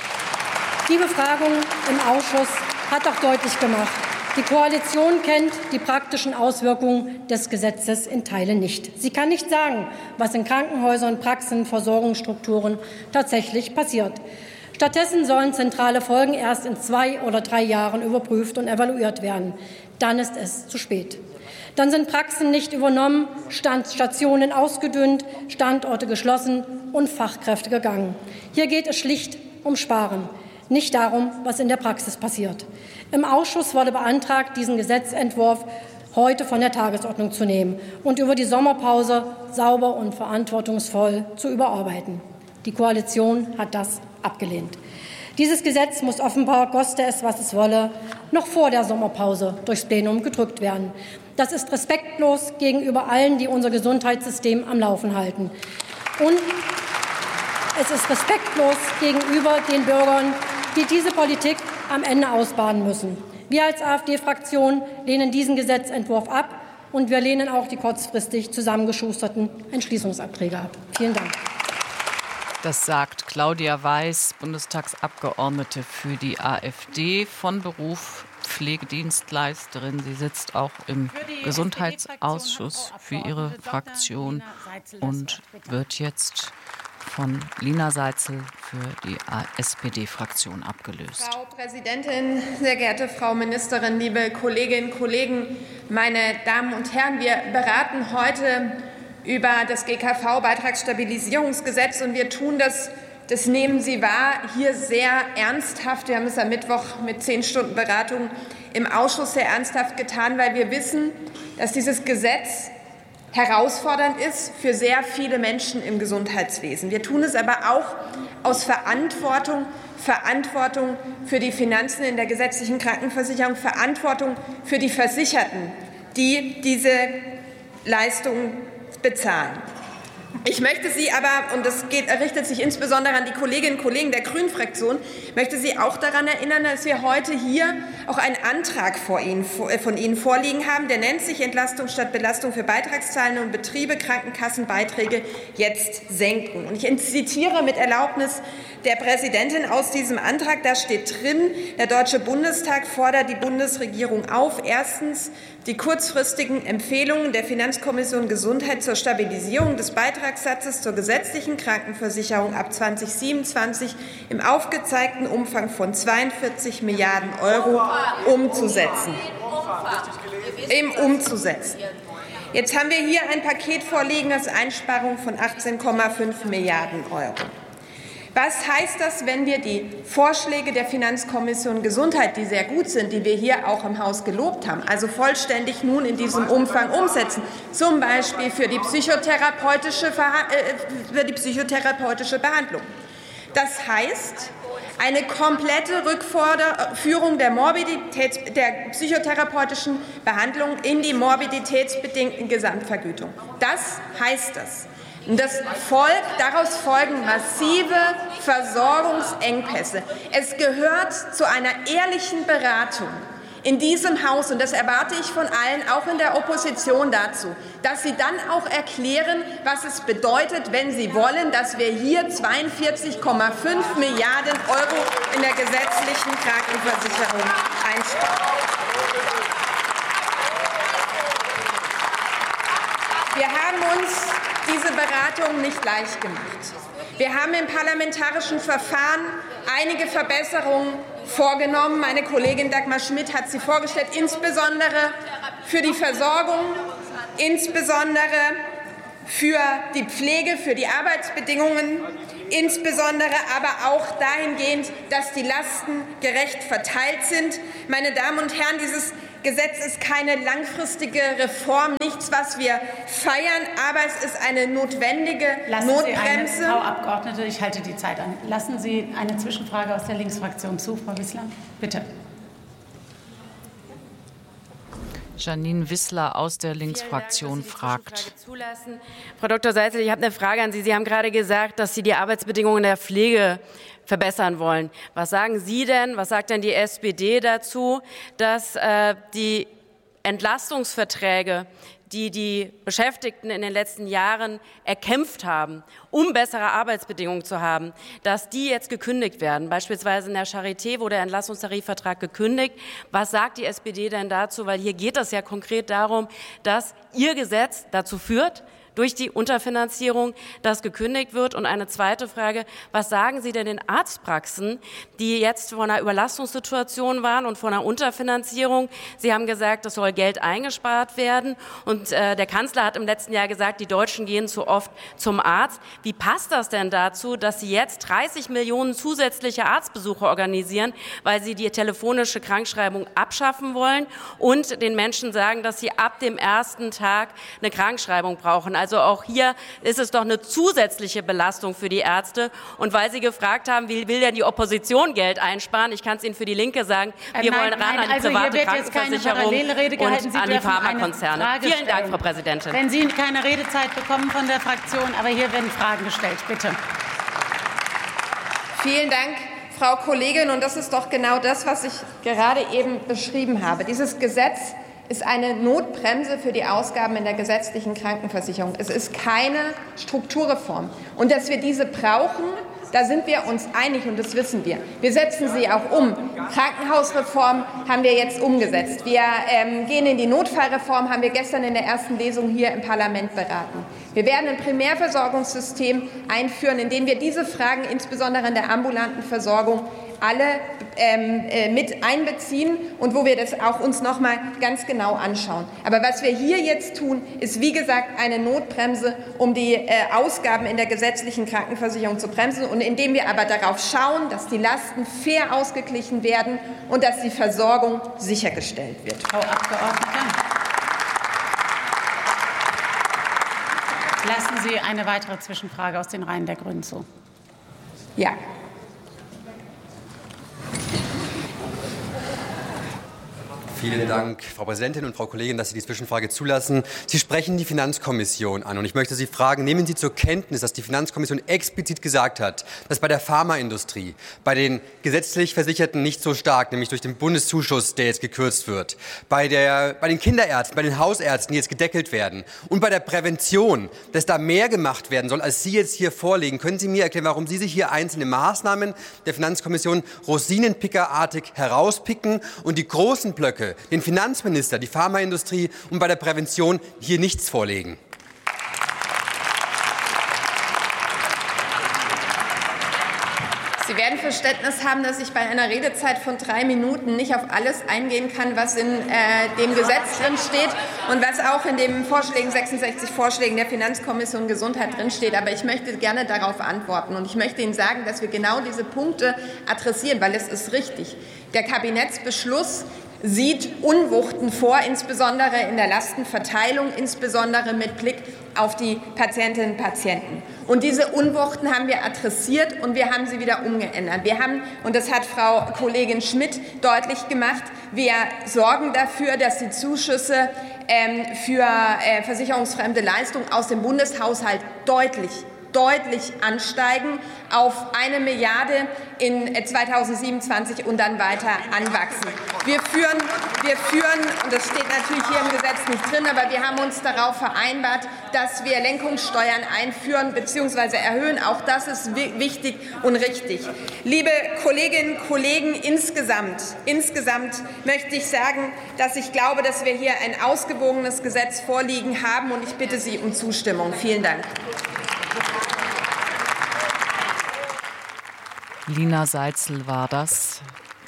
Die Befragung im Ausschuss hat auch deutlich gemacht, die Koalition kennt die praktischen Auswirkungen des Gesetzes in Teilen nicht. Sie kann nicht sagen, was in Krankenhäusern, Praxen, Versorgungsstrukturen tatsächlich passiert. Stattdessen sollen zentrale Folgen erst in zwei oder drei Jahren überprüft und evaluiert werden. Dann ist es zu spät. Dann sind Praxen nicht übernommen, Stationen ausgedünnt, Standorte geschlossen und Fachkräfte gegangen. Hier geht es schlicht um Sparen, nicht darum, was in der Praxis passiert. Im Ausschuss wurde beantragt, diesen Gesetzentwurf heute von der Tagesordnung zu nehmen und über die Sommerpause sauber und verantwortungsvoll zu überarbeiten. Die Koalition hat das abgelehnt. Dieses Gesetz muss offenbar, koste es, was es wolle, noch vor der Sommerpause durchs Plenum gedrückt werden. Das ist respektlos gegenüber allen, die unser Gesundheitssystem am Laufen halten. Und es ist respektlos gegenüber den Bürgern, die diese Politik am Ende ausbaden müssen. Wir als AfD-Fraktion lehnen diesen Gesetzentwurf ab, und wir lehnen auch die kurzfristig zusammengeschusterten Entschließungsanträge ab. Vielen Dank. Das sagt Claudia Weiß, Bundestagsabgeordnete für die AfD, von Beruf Pflegedienstleisterin. Sie sitzt auch im Gesundheitsausschuss für ihre Fraktion und wird jetzt von Lina Seitzel für die S P D-Fraktion abgelöst. Frau Präsidentin, sehr geehrte Frau Ministerin, liebe Kolleginnen und Kollegen, meine Damen und Herren, wir beraten heute über das G K V-Beitragsstabilisierungsgesetz, und wir tun das, das nehmen Sie wahr, hier sehr ernsthaft. Wir haben es am Mittwoch mit zehn Stunden Beratung im Ausschuss sehr ernsthaft getan, weil wir wissen, dass dieses Gesetz herausfordernd ist für sehr viele Menschen im Gesundheitswesen. Wir tun es aber auch aus Verantwortung, Verantwortung für die Finanzen in der gesetzlichen Krankenversicherung, Verantwortung für die Versicherten, die diese Leistungen bezahlen. Ich möchte Sie aber, und das geht, richtet sich insbesondere an die Kolleginnen und Kollegen der Grünen-Fraktion, möchte Sie auch daran erinnern, dass wir heute hier auch einen Antrag vor Ihnen, von Ihnen vorliegen haben. Der nennt sich Entlastung statt Belastung für Beitragszahlende und Betriebe, Krankenkassenbeiträge jetzt senken. Und ich zitiere mit Erlaubnis der Präsidentin aus diesem Antrag. Da steht drin, der Deutsche Bundestag fordert die Bundesregierung auf, erstens die kurzfristigen Empfehlungen der Finanzkommission Gesundheit zur Stabilisierung des Beitragssatzes zur gesetzlichen Krankenversicherung ab zweitausendsiebenundzwanzig im aufgezeigten Umfang von zweiundvierzig Milliarden Euro umzusetzen. Im umzusetzen. Jetzt haben wir hier ein Paket vorliegen, das Einsparungen von achtzehn Komma fünf Milliarden Euro. Was heißt das, wenn wir die Vorschläge der Finanzkommission Gesundheit, die sehr gut sind, die wir hier auch im Haus gelobt haben, also vollständig nun in diesem Umfang umsetzen, zum Beispiel für die psychotherapeutische, für die psychotherapeutische Behandlung? Das heißt, eine komplette Rückführung der, Morbiditäts-, der psychotherapeutischen Behandlung in die morbiditätsbedingten Gesamtvergütung. Das heißt das. Und das folgt, daraus folgen massive Versorgungsengpässe. Es gehört zu einer ehrlichen Beratung in diesem Haus, und das erwarte ich von allen, auch in der Opposition dazu, dass Sie dann auch erklären, was es bedeutet, wenn Sie wollen, dass wir hier zweiundvierzig Komma fünf Milliarden Euro in der gesetzlichen Krankenversicherung einsparen. Wir haben uns diese Beratung nicht leicht gemacht. Wir haben im parlamentarischen Verfahren einige Verbesserungen vorgenommen. Meine Kollegin Dagmar Schmidt hat sie vorgestellt, insbesondere für die Versorgung, insbesondere für die Pflege, für die Arbeitsbedingungen, insbesondere aber auch dahingehend, dass die Lasten gerecht verteilt sind. Meine Damen und Herren, dieses Gesetz ist keine langfristige Reform, nichts, was wir feiern, aber es ist eine notwendige Lassen Notbremse. Sie eine, Frau Abgeordnete, ich halte die Zeit an. Lassen Sie eine Zwischenfrage aus der Linksfraktion zu, Frau Wissler. Bitte. Janine Wissler aus der Linksfraktion fragt. Frau Doktor Seitzel, ich habe eine Frage an Sie. Sie haben gerade gesagt, dass Sie die Arbeitsbedingungen der Pflege verbessern wollen. Was sagen Sie denn, was sagt denn die S P D dazu, dass äh, die Entlastungsverträge, die die Beschäftigten in den letzten Jahren erkämpft haben, um bessere Arbeitsbedingungen zu haben, dass die jetzt gekündigt werden? Beispielsweise in der Charité wurde der Entlastungstarifvertrag gekündigt. Was sagt die S P D denn dazu? Weil hier geht es ja konkret darum, dass Ihr Gesetz dazu führt, durch die Unterfinanzierung, das gekündigt wird. Und eine zweite Frage, was sagen Sie denn den Arztpraxen, die jetzt vor einer Überlastungssituation waren und vor einer Unterfinanzierung? Sie haben gesagt, es soll Geld eingespart werden. Und äh, der Kanzler hat im letzten Jahr gesagt, die Deutschen gehen zu oft zum Arzt. Wie passt das denn dazu, dass Sie jetzt dreißig Millionen zusätzliche Arztbesuche organisieren, weil Sie die telefonische Krankschreibung abschaffen wollen und den Menschen sagen, dass sie ab dem ersten Tag eine Krankschreibung brauchen? Also auch hier ist es doch eine zusätzliche Belastung für die Ärzte. Und weil Sie gefragt haben, wie will denn die Opposition Geld einsparen? Ich kann es Ihnen für die Linke sagen, wir nein, wollen ran nein, an die also private hier wird jetzt keine Krankenversicherung Parallelrede gehalten. und Sie an die dürfen eine Pharmakonzerne. Frage Vielen stellen. Dank, Frau Präsidentin. Wenn Sie keine Redezeit bekommen von der Fraktion, aber hier werden Fragen gestellt. Bitte. Vielen Dank, Frau Kollegin. Und das ist doch genau das, was ich gerade eben beschrieben habe. Dieses Gesetz ist eine Notbremse für die Ausgaben in der gesetzlichen Krankenversicherung. Es ist keine Strukturreform. Und dass wir diese brauchen, da sind wir uns einig, und das wissen wir. Wir setzen sie auch um. Krankenhausreform haben wir jetzt umgesetzt. Wir ähm, gehen in die Notfallreform, haben wir gestern in der ersten Lesung hier im Parlament beraten. Wir werden ein Primärversorgungssystem einführen, in dem wir diese Fragen, insbesondere in der ambulanten Versorgung, alle ähm, äh, mit einbeziehen und wo wir das auch uns noch mal ganz genau anschauen. Aber was wir hier jetzt tun, ist wie gesagt eine Notbremse, um die äh, Ausgaben in der gesetzlichen Krankenversicherung zu bremsen, und indem wir aber darauf schauen, dass die Lasten fair ausgeglichen werden und dass die Versorgung sichergestellt wird. Frau Abgeordnete, lassen Sie eine weitere Zwischenfrage aus den Reihen der Grünen zu. Ja. Vielen Dank, Frau Präsidentin und Frau Kollegin, dass Sie die Zwischenfrage zulassen. Sie sprechen die Finanzkommission an, und ich möchte Sie fragen, nehmen Sie zur Kenntnis, dass die Finanzkommission explizit gesagt hat, dass bei der Pharmaindustrie, bei den gesetzlich Versicherten nicht so stark, nämlich durch den Bundeszuschuss, der jetzt gekürzt wird, bei, der, bei den Kinderärzten, bei den Hausärzten, die jetzt gedeckelt werden, und bei der Prävention, dass da mehr gemacht werden soll, als Sie jetzt hier vorlegen. Können Sie mir erklären, warum Sie sich hier einzelne Maßnahmen der Finanzkommission rosinenpickerartig herauspicken und die großen Blöcke, den Finanzminister, die Pharmaindustrie und bei der Prävention hier nichts vorlegen? Sie werden Verständnis haben, dass ich bei einer Redezeit von drei Minuten nicht auf alles eingehen kann, was in äh, dem Gesetz drin steht und was auch in den Vorschlägen, sechsundsechzig Vorschlägen der Finanzkommission Gesundheit drin steht. Aber ich möchte gerne darauf antworten, und ich möchte Ihnen sagen, dass wir genau diese Punkte adressieren, weil es ist richtig. Der Kabinettsbeschluss sieht Unwuchten vor, insbesondere in der Lastenverteilung, insbesondere mit Blick auf die Patientinnen und Patienten. Und diese Unwuchten haben wir adressiert, und wir haben sie wieder umgeändert. Wir haben, und das hat Frau Kollegin Schmidt deutlich gemacht, wir sorgen dafür, dass die Zuschüsse ähm, für äh, versicherungsfremde Leistungen aus dem Bundeshaushalt deutlich deutlich ansteigen auf eine Milliarde in zweitausendsiebenundzwanzig und dann weiter anwachsen. Wir führen, wir führen, und das steht natürlich hier im Gesetz nicht drin, aber wir haben uns darauf vereinbart, dass wir Lenkungssteuern einführen bzw. erhöhen. Auch das ist wichtig und richtig. Liebe Kolleginnen und Kollegen, insgesamt, insgesamt möchte ich sagen, dass ich glaube, dass wir hier ein ausgewogenes Gesetz vorliegen haben, und ich bitte Sie um Zustimmung. Vielen Dank. Lina Seitzel war das,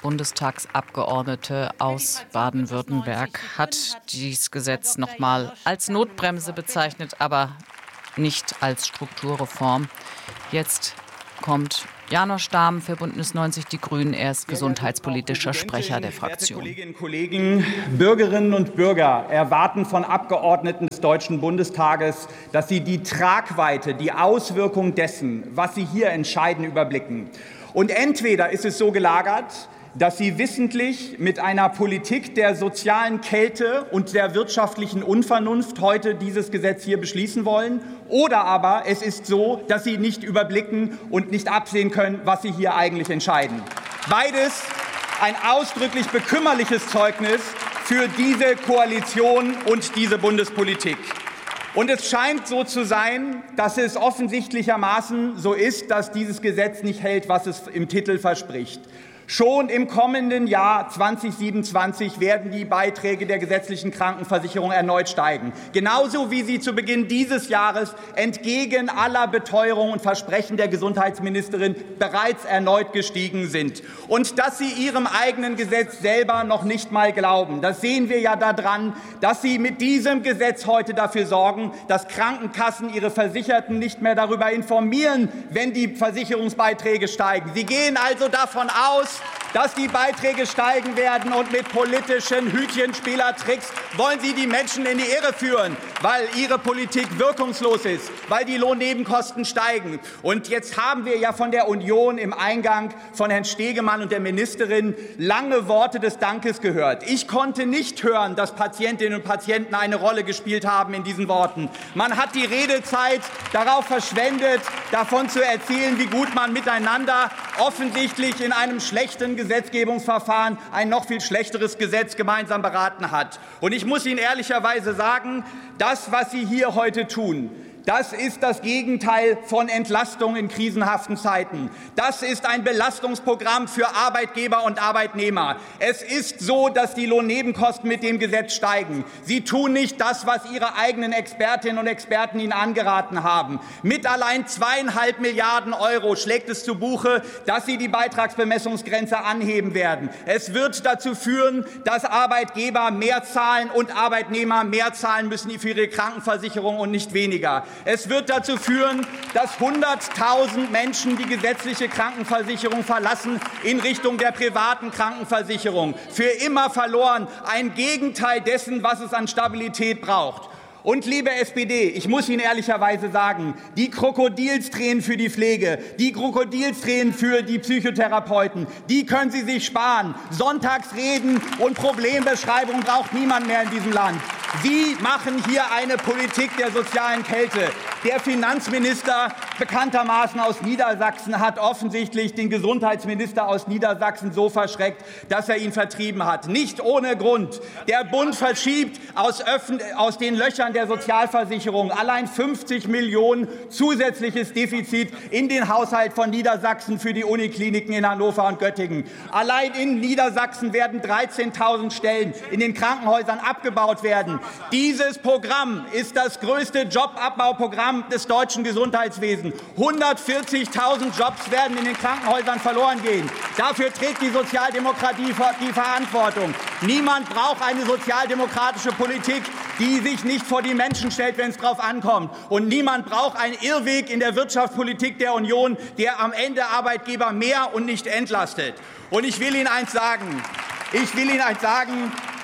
Bundestagsabgeordnete aus Baden-Württemberg, hat dieses Gesetz noch mal als Notbremse bezeichnet, aber nicht als Strukturreform. Jetzt kommt Janosch Dahm für Bündnis neunzig Die Grünen. Er ist gesundheitspolitischer Sprecher der Fraktion. Kolleginnen und Kollegen, Bürgerinnen und Bürger erwarten von Abgeordneten des Deutschen Bundestages, dass sie die Tragweite, die Auswirkung dessen, was sie hier entscheiden, überblicken. Und entweder ist es so gelagert, dass sie wissentlich mit einer Politik der sozialen Kälte und der wirtschaftlichen Unvernunft heute dieses Gesetz hier beschließen wollen, oder aber es ist so, dass sie nicht überblicken und nicht absehen können, was sie hier eigentlich entscheiden. Beides ein ausdrücklich bekümmerliches Zeugnis für diese Koalition und diese Bundespolitik. Und es scheint so zu sein, dass es offensichtlichermaßen so ist, dass dieses Gesetz nicht hält, was es im Titel verspricht. Schon im kommenden Jahr zweitausendsiebenundzwanzig werden die Beiträge der gesetzlichen Krankenversicherung erneut steigen. Genauso wie sie zu Beginn dieses Jahres entgegen aller Beteuerungen und Versprechen der Gesundheitsministerin bereits erneut gestiegen sind. Und dass sie ihrem eigenen Gesetz selber noch nicht mal glauben, das sehen wir ja daran, dass sie mit diesem Gesetz heute dafür sorgen, dass Krankenkassen ihre Versicherten nicht mehr darüber informieren, wenn die Versicherungsbeiträge steigen. Sie gehen also davon aus, dass die Beiträge steigen werden, und mit politischen Hütchenspielertricks wollen Sie die Menschen in die Irre führen, weil Ihre Politik wirkungslos ist, weil die Lohnnebenkosten steigen. Und jetzt haben wir ja von der Union im Eingang von Herrn Stegemann und der Ministerin lange Worte des Dankes gehört. Ich konnte nicht hören, dass Patientinnen und Patienten eine Rolle gespielt haben in diesen Worten. Man hat die Redezeit darauf verschwendet, davon zu erzählen, wie gut man miteinander offensichtlich in einem schlechten Gesetzgebungsverfahren ein noch viel schlechteres Gesetz gemeinsam beraten hat. Und ich muss Ihnen ehrlicherweise sagen, das, was Sie hier heute tun, das ist das Gegenteil von Entlastung in krisenhaften Zeiten. Das ist ein Belastungsprogramm für Arbeitgeber und Arbeitnehmer. Es ist so, dass die Lohnnebenkosten mit dem Gesetz steigen. Sie tun nicht das, was Ihre eigenen Expertinnen und Experten Ihnen angeraten haben. Mit allein zweieinhalb Milliarden Euro schlägt es zu Buche, dass Sie die Beitragsbemessungsgrenze anheben werden. Es wird dazu führen, dass Arbeitgeber mehr zahlen und Arbeitnehmer mehr zahlen müssen für ihre Krankenversicherung und nicht weniger. Es wird dazu führen, dass hunderttausend Menschen die gesetzliche Krankenversicherung verlassen in Richtung der privaten Krankenversicherung. Für immer verloren. Ein Gegenteil dessen, was es an Stabilität braucht. Und liebe S P D, ich muss Ihnen ehrlicherweise sagen, die Krokodilstränen für die Pflege, die Krokodilstränen für die Psychotherapeuten, die können Sie sich sparen. Sonntagsreden und Problembeschreibungen braucht niemand mehr in diesem Land. Sie machen hier eine Politik der sozialen Kälte. Der Finanzminister, bekanntermaßen aus Niedersachsen, hat offensichtlich den Gesundheitsminister aus Niedersachsen so verschreckt, dass er ihn vertrieben hat. Nicht ohne Grund. Der Bund verschiebt aus, aus den Löchern der Sozialversicherung allein fünfzig Millionen zusätzliches Defizit in den Haushalt von Niedersachsen für die Unikliniken in Hannover und Göttingen. Allein in Niedersachsen werden dreizehntausend Stellen in den Krankenhäusern abgebaut werden. Dieses Programm ist das größte Jobabbauprogramm des deutschen Gesundheitswesens. hundertvierzigtausend Jobs werden in den Krankenhäusern verloren gehen. Dafür trägt die Sozialdemokratie die Verantwortung. Niemand braucht eine sozialdemokratische Politik, die sich nicht vor die Menschen stellt, wenn es darauf ankommt. Und niemand braucht einen Irrweg in der Wirtschaftspolitik der Union, der am Ende Arbeitgeber mehr und nicht entlastet. Und ich will Ihnen eins sagen. Ich will Ihnen eins sagen.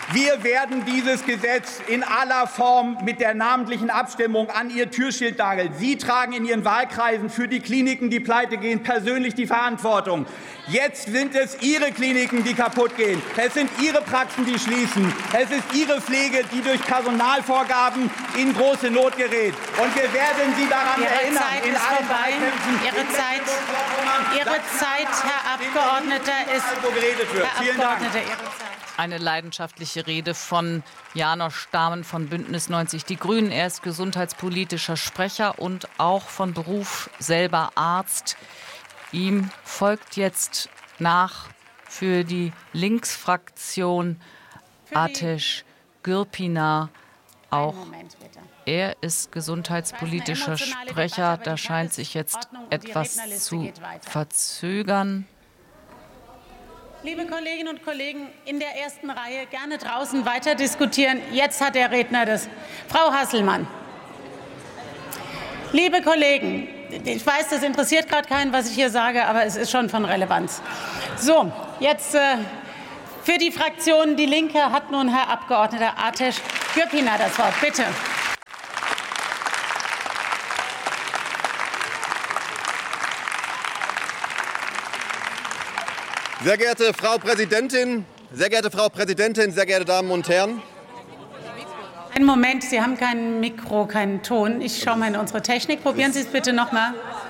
Wir werden dieses Gesetz in aller Form mit der namentlichen Abstimmung an Ihr Türschild nageln. Sie tragen in Ihren Wahlkreisen für die Kliniken, die pleite gehen, persönlich die Verantwortung. Jetzt sind es Ihre Kliniken, die kaputt gehen. Es sind Ihre Praxen, die schließen. Es ist Ihre Pflege, die durch Personalvorgaben in große Not gerät. Und wir werden Sie daran Ihre erinnern. Zeit in ist allen vorbei. Wahlkämpfen, Ihre Zeit, Ihre Zeit, Herr Abgeordneter, ist. Herr Vielen Dank. Abgeordneter, Ihre Zeit. Eine leidenschaftliche Rede von Janosch Dahmen von Bündnis neunzig Die Grünen. Er ist gesundheitspolitischer Sprecher und auch von Beruf selber Arzt. Ihm folgt jetzt nach für die Linksfraktion Ateş Gürpınar. Auch er ist gesundheitspolitischer Sprecher. Da scheint sich jetzt etwas zu verzögern. Liebe Kolleginnen und Kollegen in der ersten Reihe, gerne draußen weiter diskutieren. Jetzt hat der Redner das. Frau Hasselmann. Liebe Kollegen, ich weiß, das interessiert gerade keinen, was ich hier sage, aber es ist schon von Relevanz. So, jetzt äh, für die Fraktion Die Linke hat nun Herr Abgeordneter Ateş Gürpınar das Wort. Bitte. Sehr geehrte Frau Präsidentin, sehr geehrte Frau Präsidentin, sehr geehrte Damen und Herren! Einen Moment, Sie haben kein Mikro, keinen Ton. Ich schaue mal in unsere Technik. Probieren Sie es bitte noch mal.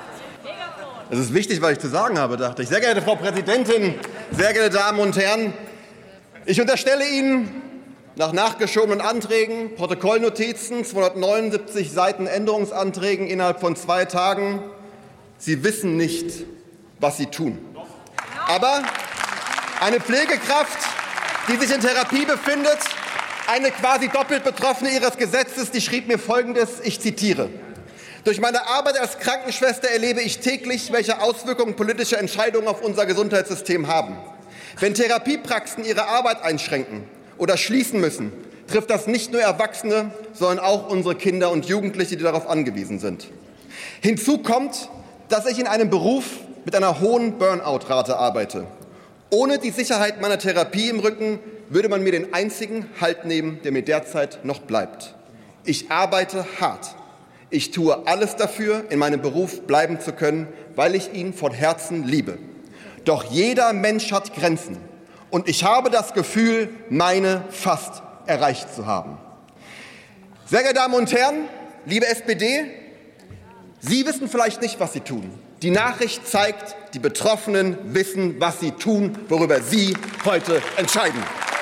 Es ist wichtig, was ich zu sagen habe, dachte ich. Sehr geehrte Frau Präsidentin, sehr geehrte Damen und Herren! Ich unterstelle Ihnen nach nachgeschobenen Anträgen, Protokollnotizen, zweihundertneunundsiebzig Seiten Änderungsanträgen innerhalb von zwei Tagen, Sie wissen nicht, was Sie tun. Aber eine Pflegekraft, die sich in Therapie befindet, eine quasi doppelt Betroffene Ihres Gesetzes, die schrieb mir Folgendes, ich zitiere: Durch meine Arbeit als Krankenschwester erlebe ich täglich, welche Auswirkungen politische Entscheidungen auf unser Gesundheitssystem haben. Wenn Therapiepraxen ihre Arbeit einschränken oder schließen müssen, trifft das nicht nur Erwachsene, sondern auch unsere Kinder und Jugendliche, die darauf angewiesen sind. Hinzu kommt, dass ich in einem Beruf mit einer hohen Burnout-Rate arbeite. Ohne die Sicherheit meiner Therapie im Rücken würde man mir den einzigen Halt nehmen, der mir derzeit noch bleibt. Ich arbeite hart. Ich tue alles dafür, in meinem Beruf bleiben zu können, weil ich ihn von Herzen liebe. Doch jeder Mensch hat Grenzen. Und ich habe das Gefühl, meine fast erreicht zu haben. Sehr geehrte Damen und Herren, liebe S P D, Sie wissen vielleicht nicht, was Sie tun. Die Nachricht zeigt, die Betroffenen wissen, was sie tun, worüber Sie heute entscheiden.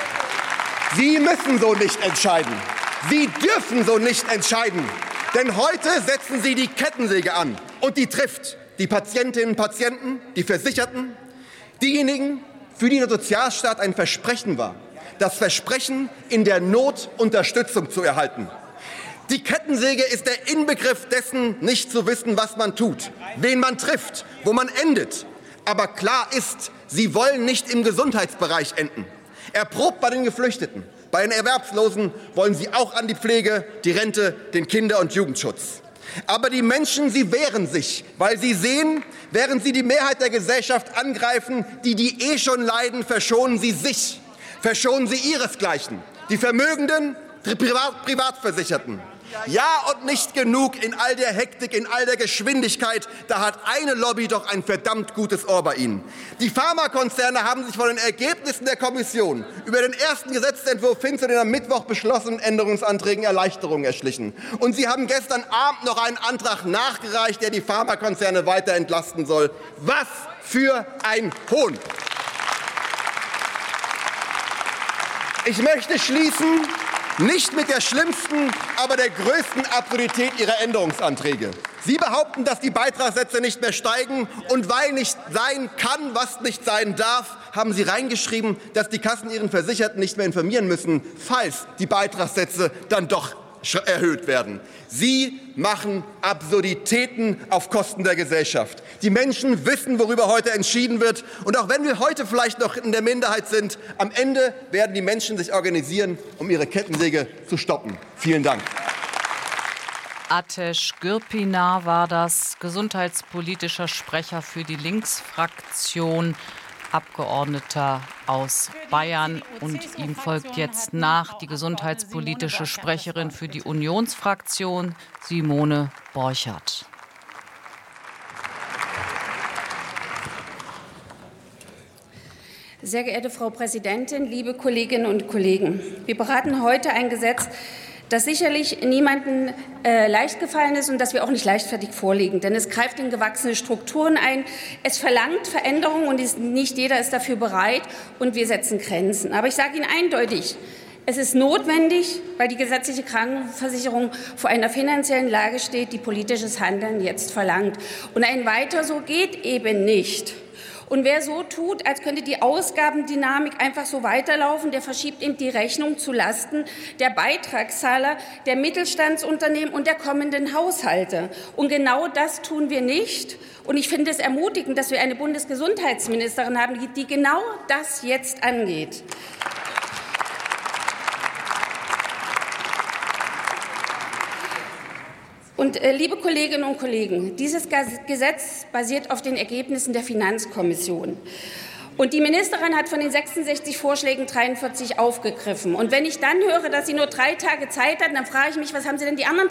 Sie müssen so nicht entscheiden. Sie dürfen so nicht entscheiden. Denn heute setzen Sie die Kettensäge an. Und die trifft die Patientinnen und Patienten, die Versicherten, diejenigen, für die der Sozialstaat ein Versprechen war. Das Versprechen, in der Not Unterstützung zu erhalten. Die Kettensäge ist der Inbegriff dessen, nicht zu wissen, was man tut, wen man trifft, wo man endet. Aber klar ist, Sie wollen nicht im Gesundheitsbereich enden. Erprobt bei den Geflüchteten, bei den Erwerbslosen wollen Sie auch an die Pflege, die Rente, den Kinder- und Jugendschutz. Aber die Menschen, sie wehren sich, weil sie sehen, während sie die Mehrheit der Gesellschaft angreifen, die, die eh schon leiden, verschonen sie sich, verschonen sie ihresgleichen, die Vermögenden, die Privat Privatversicherten. Ja, und nicht genug in all der Hektik, in all der Geschwindigkeit. Da hat eine Lobby doch ein verdammt gutes Ohr bei Ihnen. Die Pharmakonzerne haben sich von den Ergebnissen der Kommission über den ersten Gesetzentwurf hin zu den am Mittwoch beschlossenen Änderungsanträgen Erleichterungen erschlichen. Und Sie haben gestern Abend noch einen Antrag nachgereicht, der die Pharmakonzerne weiter entlasten soll. Was für ein Hohn! Ich möchte schließen, nicht mit der schlimmsten, aber der größten Absurdität Ihrer Änderungsanträge. Sie behaupten, dass die Beitragssätze nicht mehr steigen. Und weil nicht sein kann, was nicht sein darf, haben Sie reingeschrieben, dass die Kassen ihren Versicherten nicht mehr informieren müssen, falls die Beitragssätze dann doch erhöht werden. Sie machen Absurditäten auf Kosten der Gesellschaft. Die Menschen wissen, worüber heute entschieden wird. Und auch wenn wir heute vielleicht noch in der Minderheit sind, am Ende werden die Menschen sich organisieren, um ihre Kettensäge zu stoppen. Vielen Dank. Ateş Gürpınar war das, gesundheitspolitischer Sprecher für die Linksfraktion. Abgeordneter aus Bayern. Und ihm folgt jetzt nach die gesundheitspolitische Sprecherin für die Unionsfraktion, Simone Borchardt. Sehr geehrte Frau Präsidentin, liebe Kolleginnen und Kollegen! Wir beraten heute ein Gesetz, das sicherlich niemandem äh, leicht gefallen ist und das wir auch nicht leichtfertig vorlegen. Denn es greift in gewachsene Strukturen ein, es verlangt Veränderungen und ist, nicht jeder ist dafür bereit und wir setzen Grenzen. Aber ich sage Ihnen eindeutig, es ist notwendig, weil die gesetzliche Krankenversicherung vor einer finanziellen Lage steht, die politisches Handeln jetzt verlangt. Und ein Weiter so geht eben nicht. Und wer so tut, als könnte die Ausgabendynamik einfach so weiterlaufen, der verschiebt eben die Rechnung zu Lasten der Beitragszahler, der Mittelstandsunternehmen und der kommenden Haushalte. Und genau das tun wir nicht. Und ich finde es ermutigend, dass wir eine Bundesgesundheitsministerin haben, die genau das jetzt angeht. Und, äh, liebe Kolleginnen und Kollegen, dieses Gesetz basiert auf den Ergebnissen der Finanzkommission. Und die Ministerin hat von den sechsundsechzig Vorschlägen dreiundvierzig aufgegriffen. Und wenn ich dann höre, dass sie nur drei Tage Zeit hat, dann frage ich mich, was haben Sie denn die anderen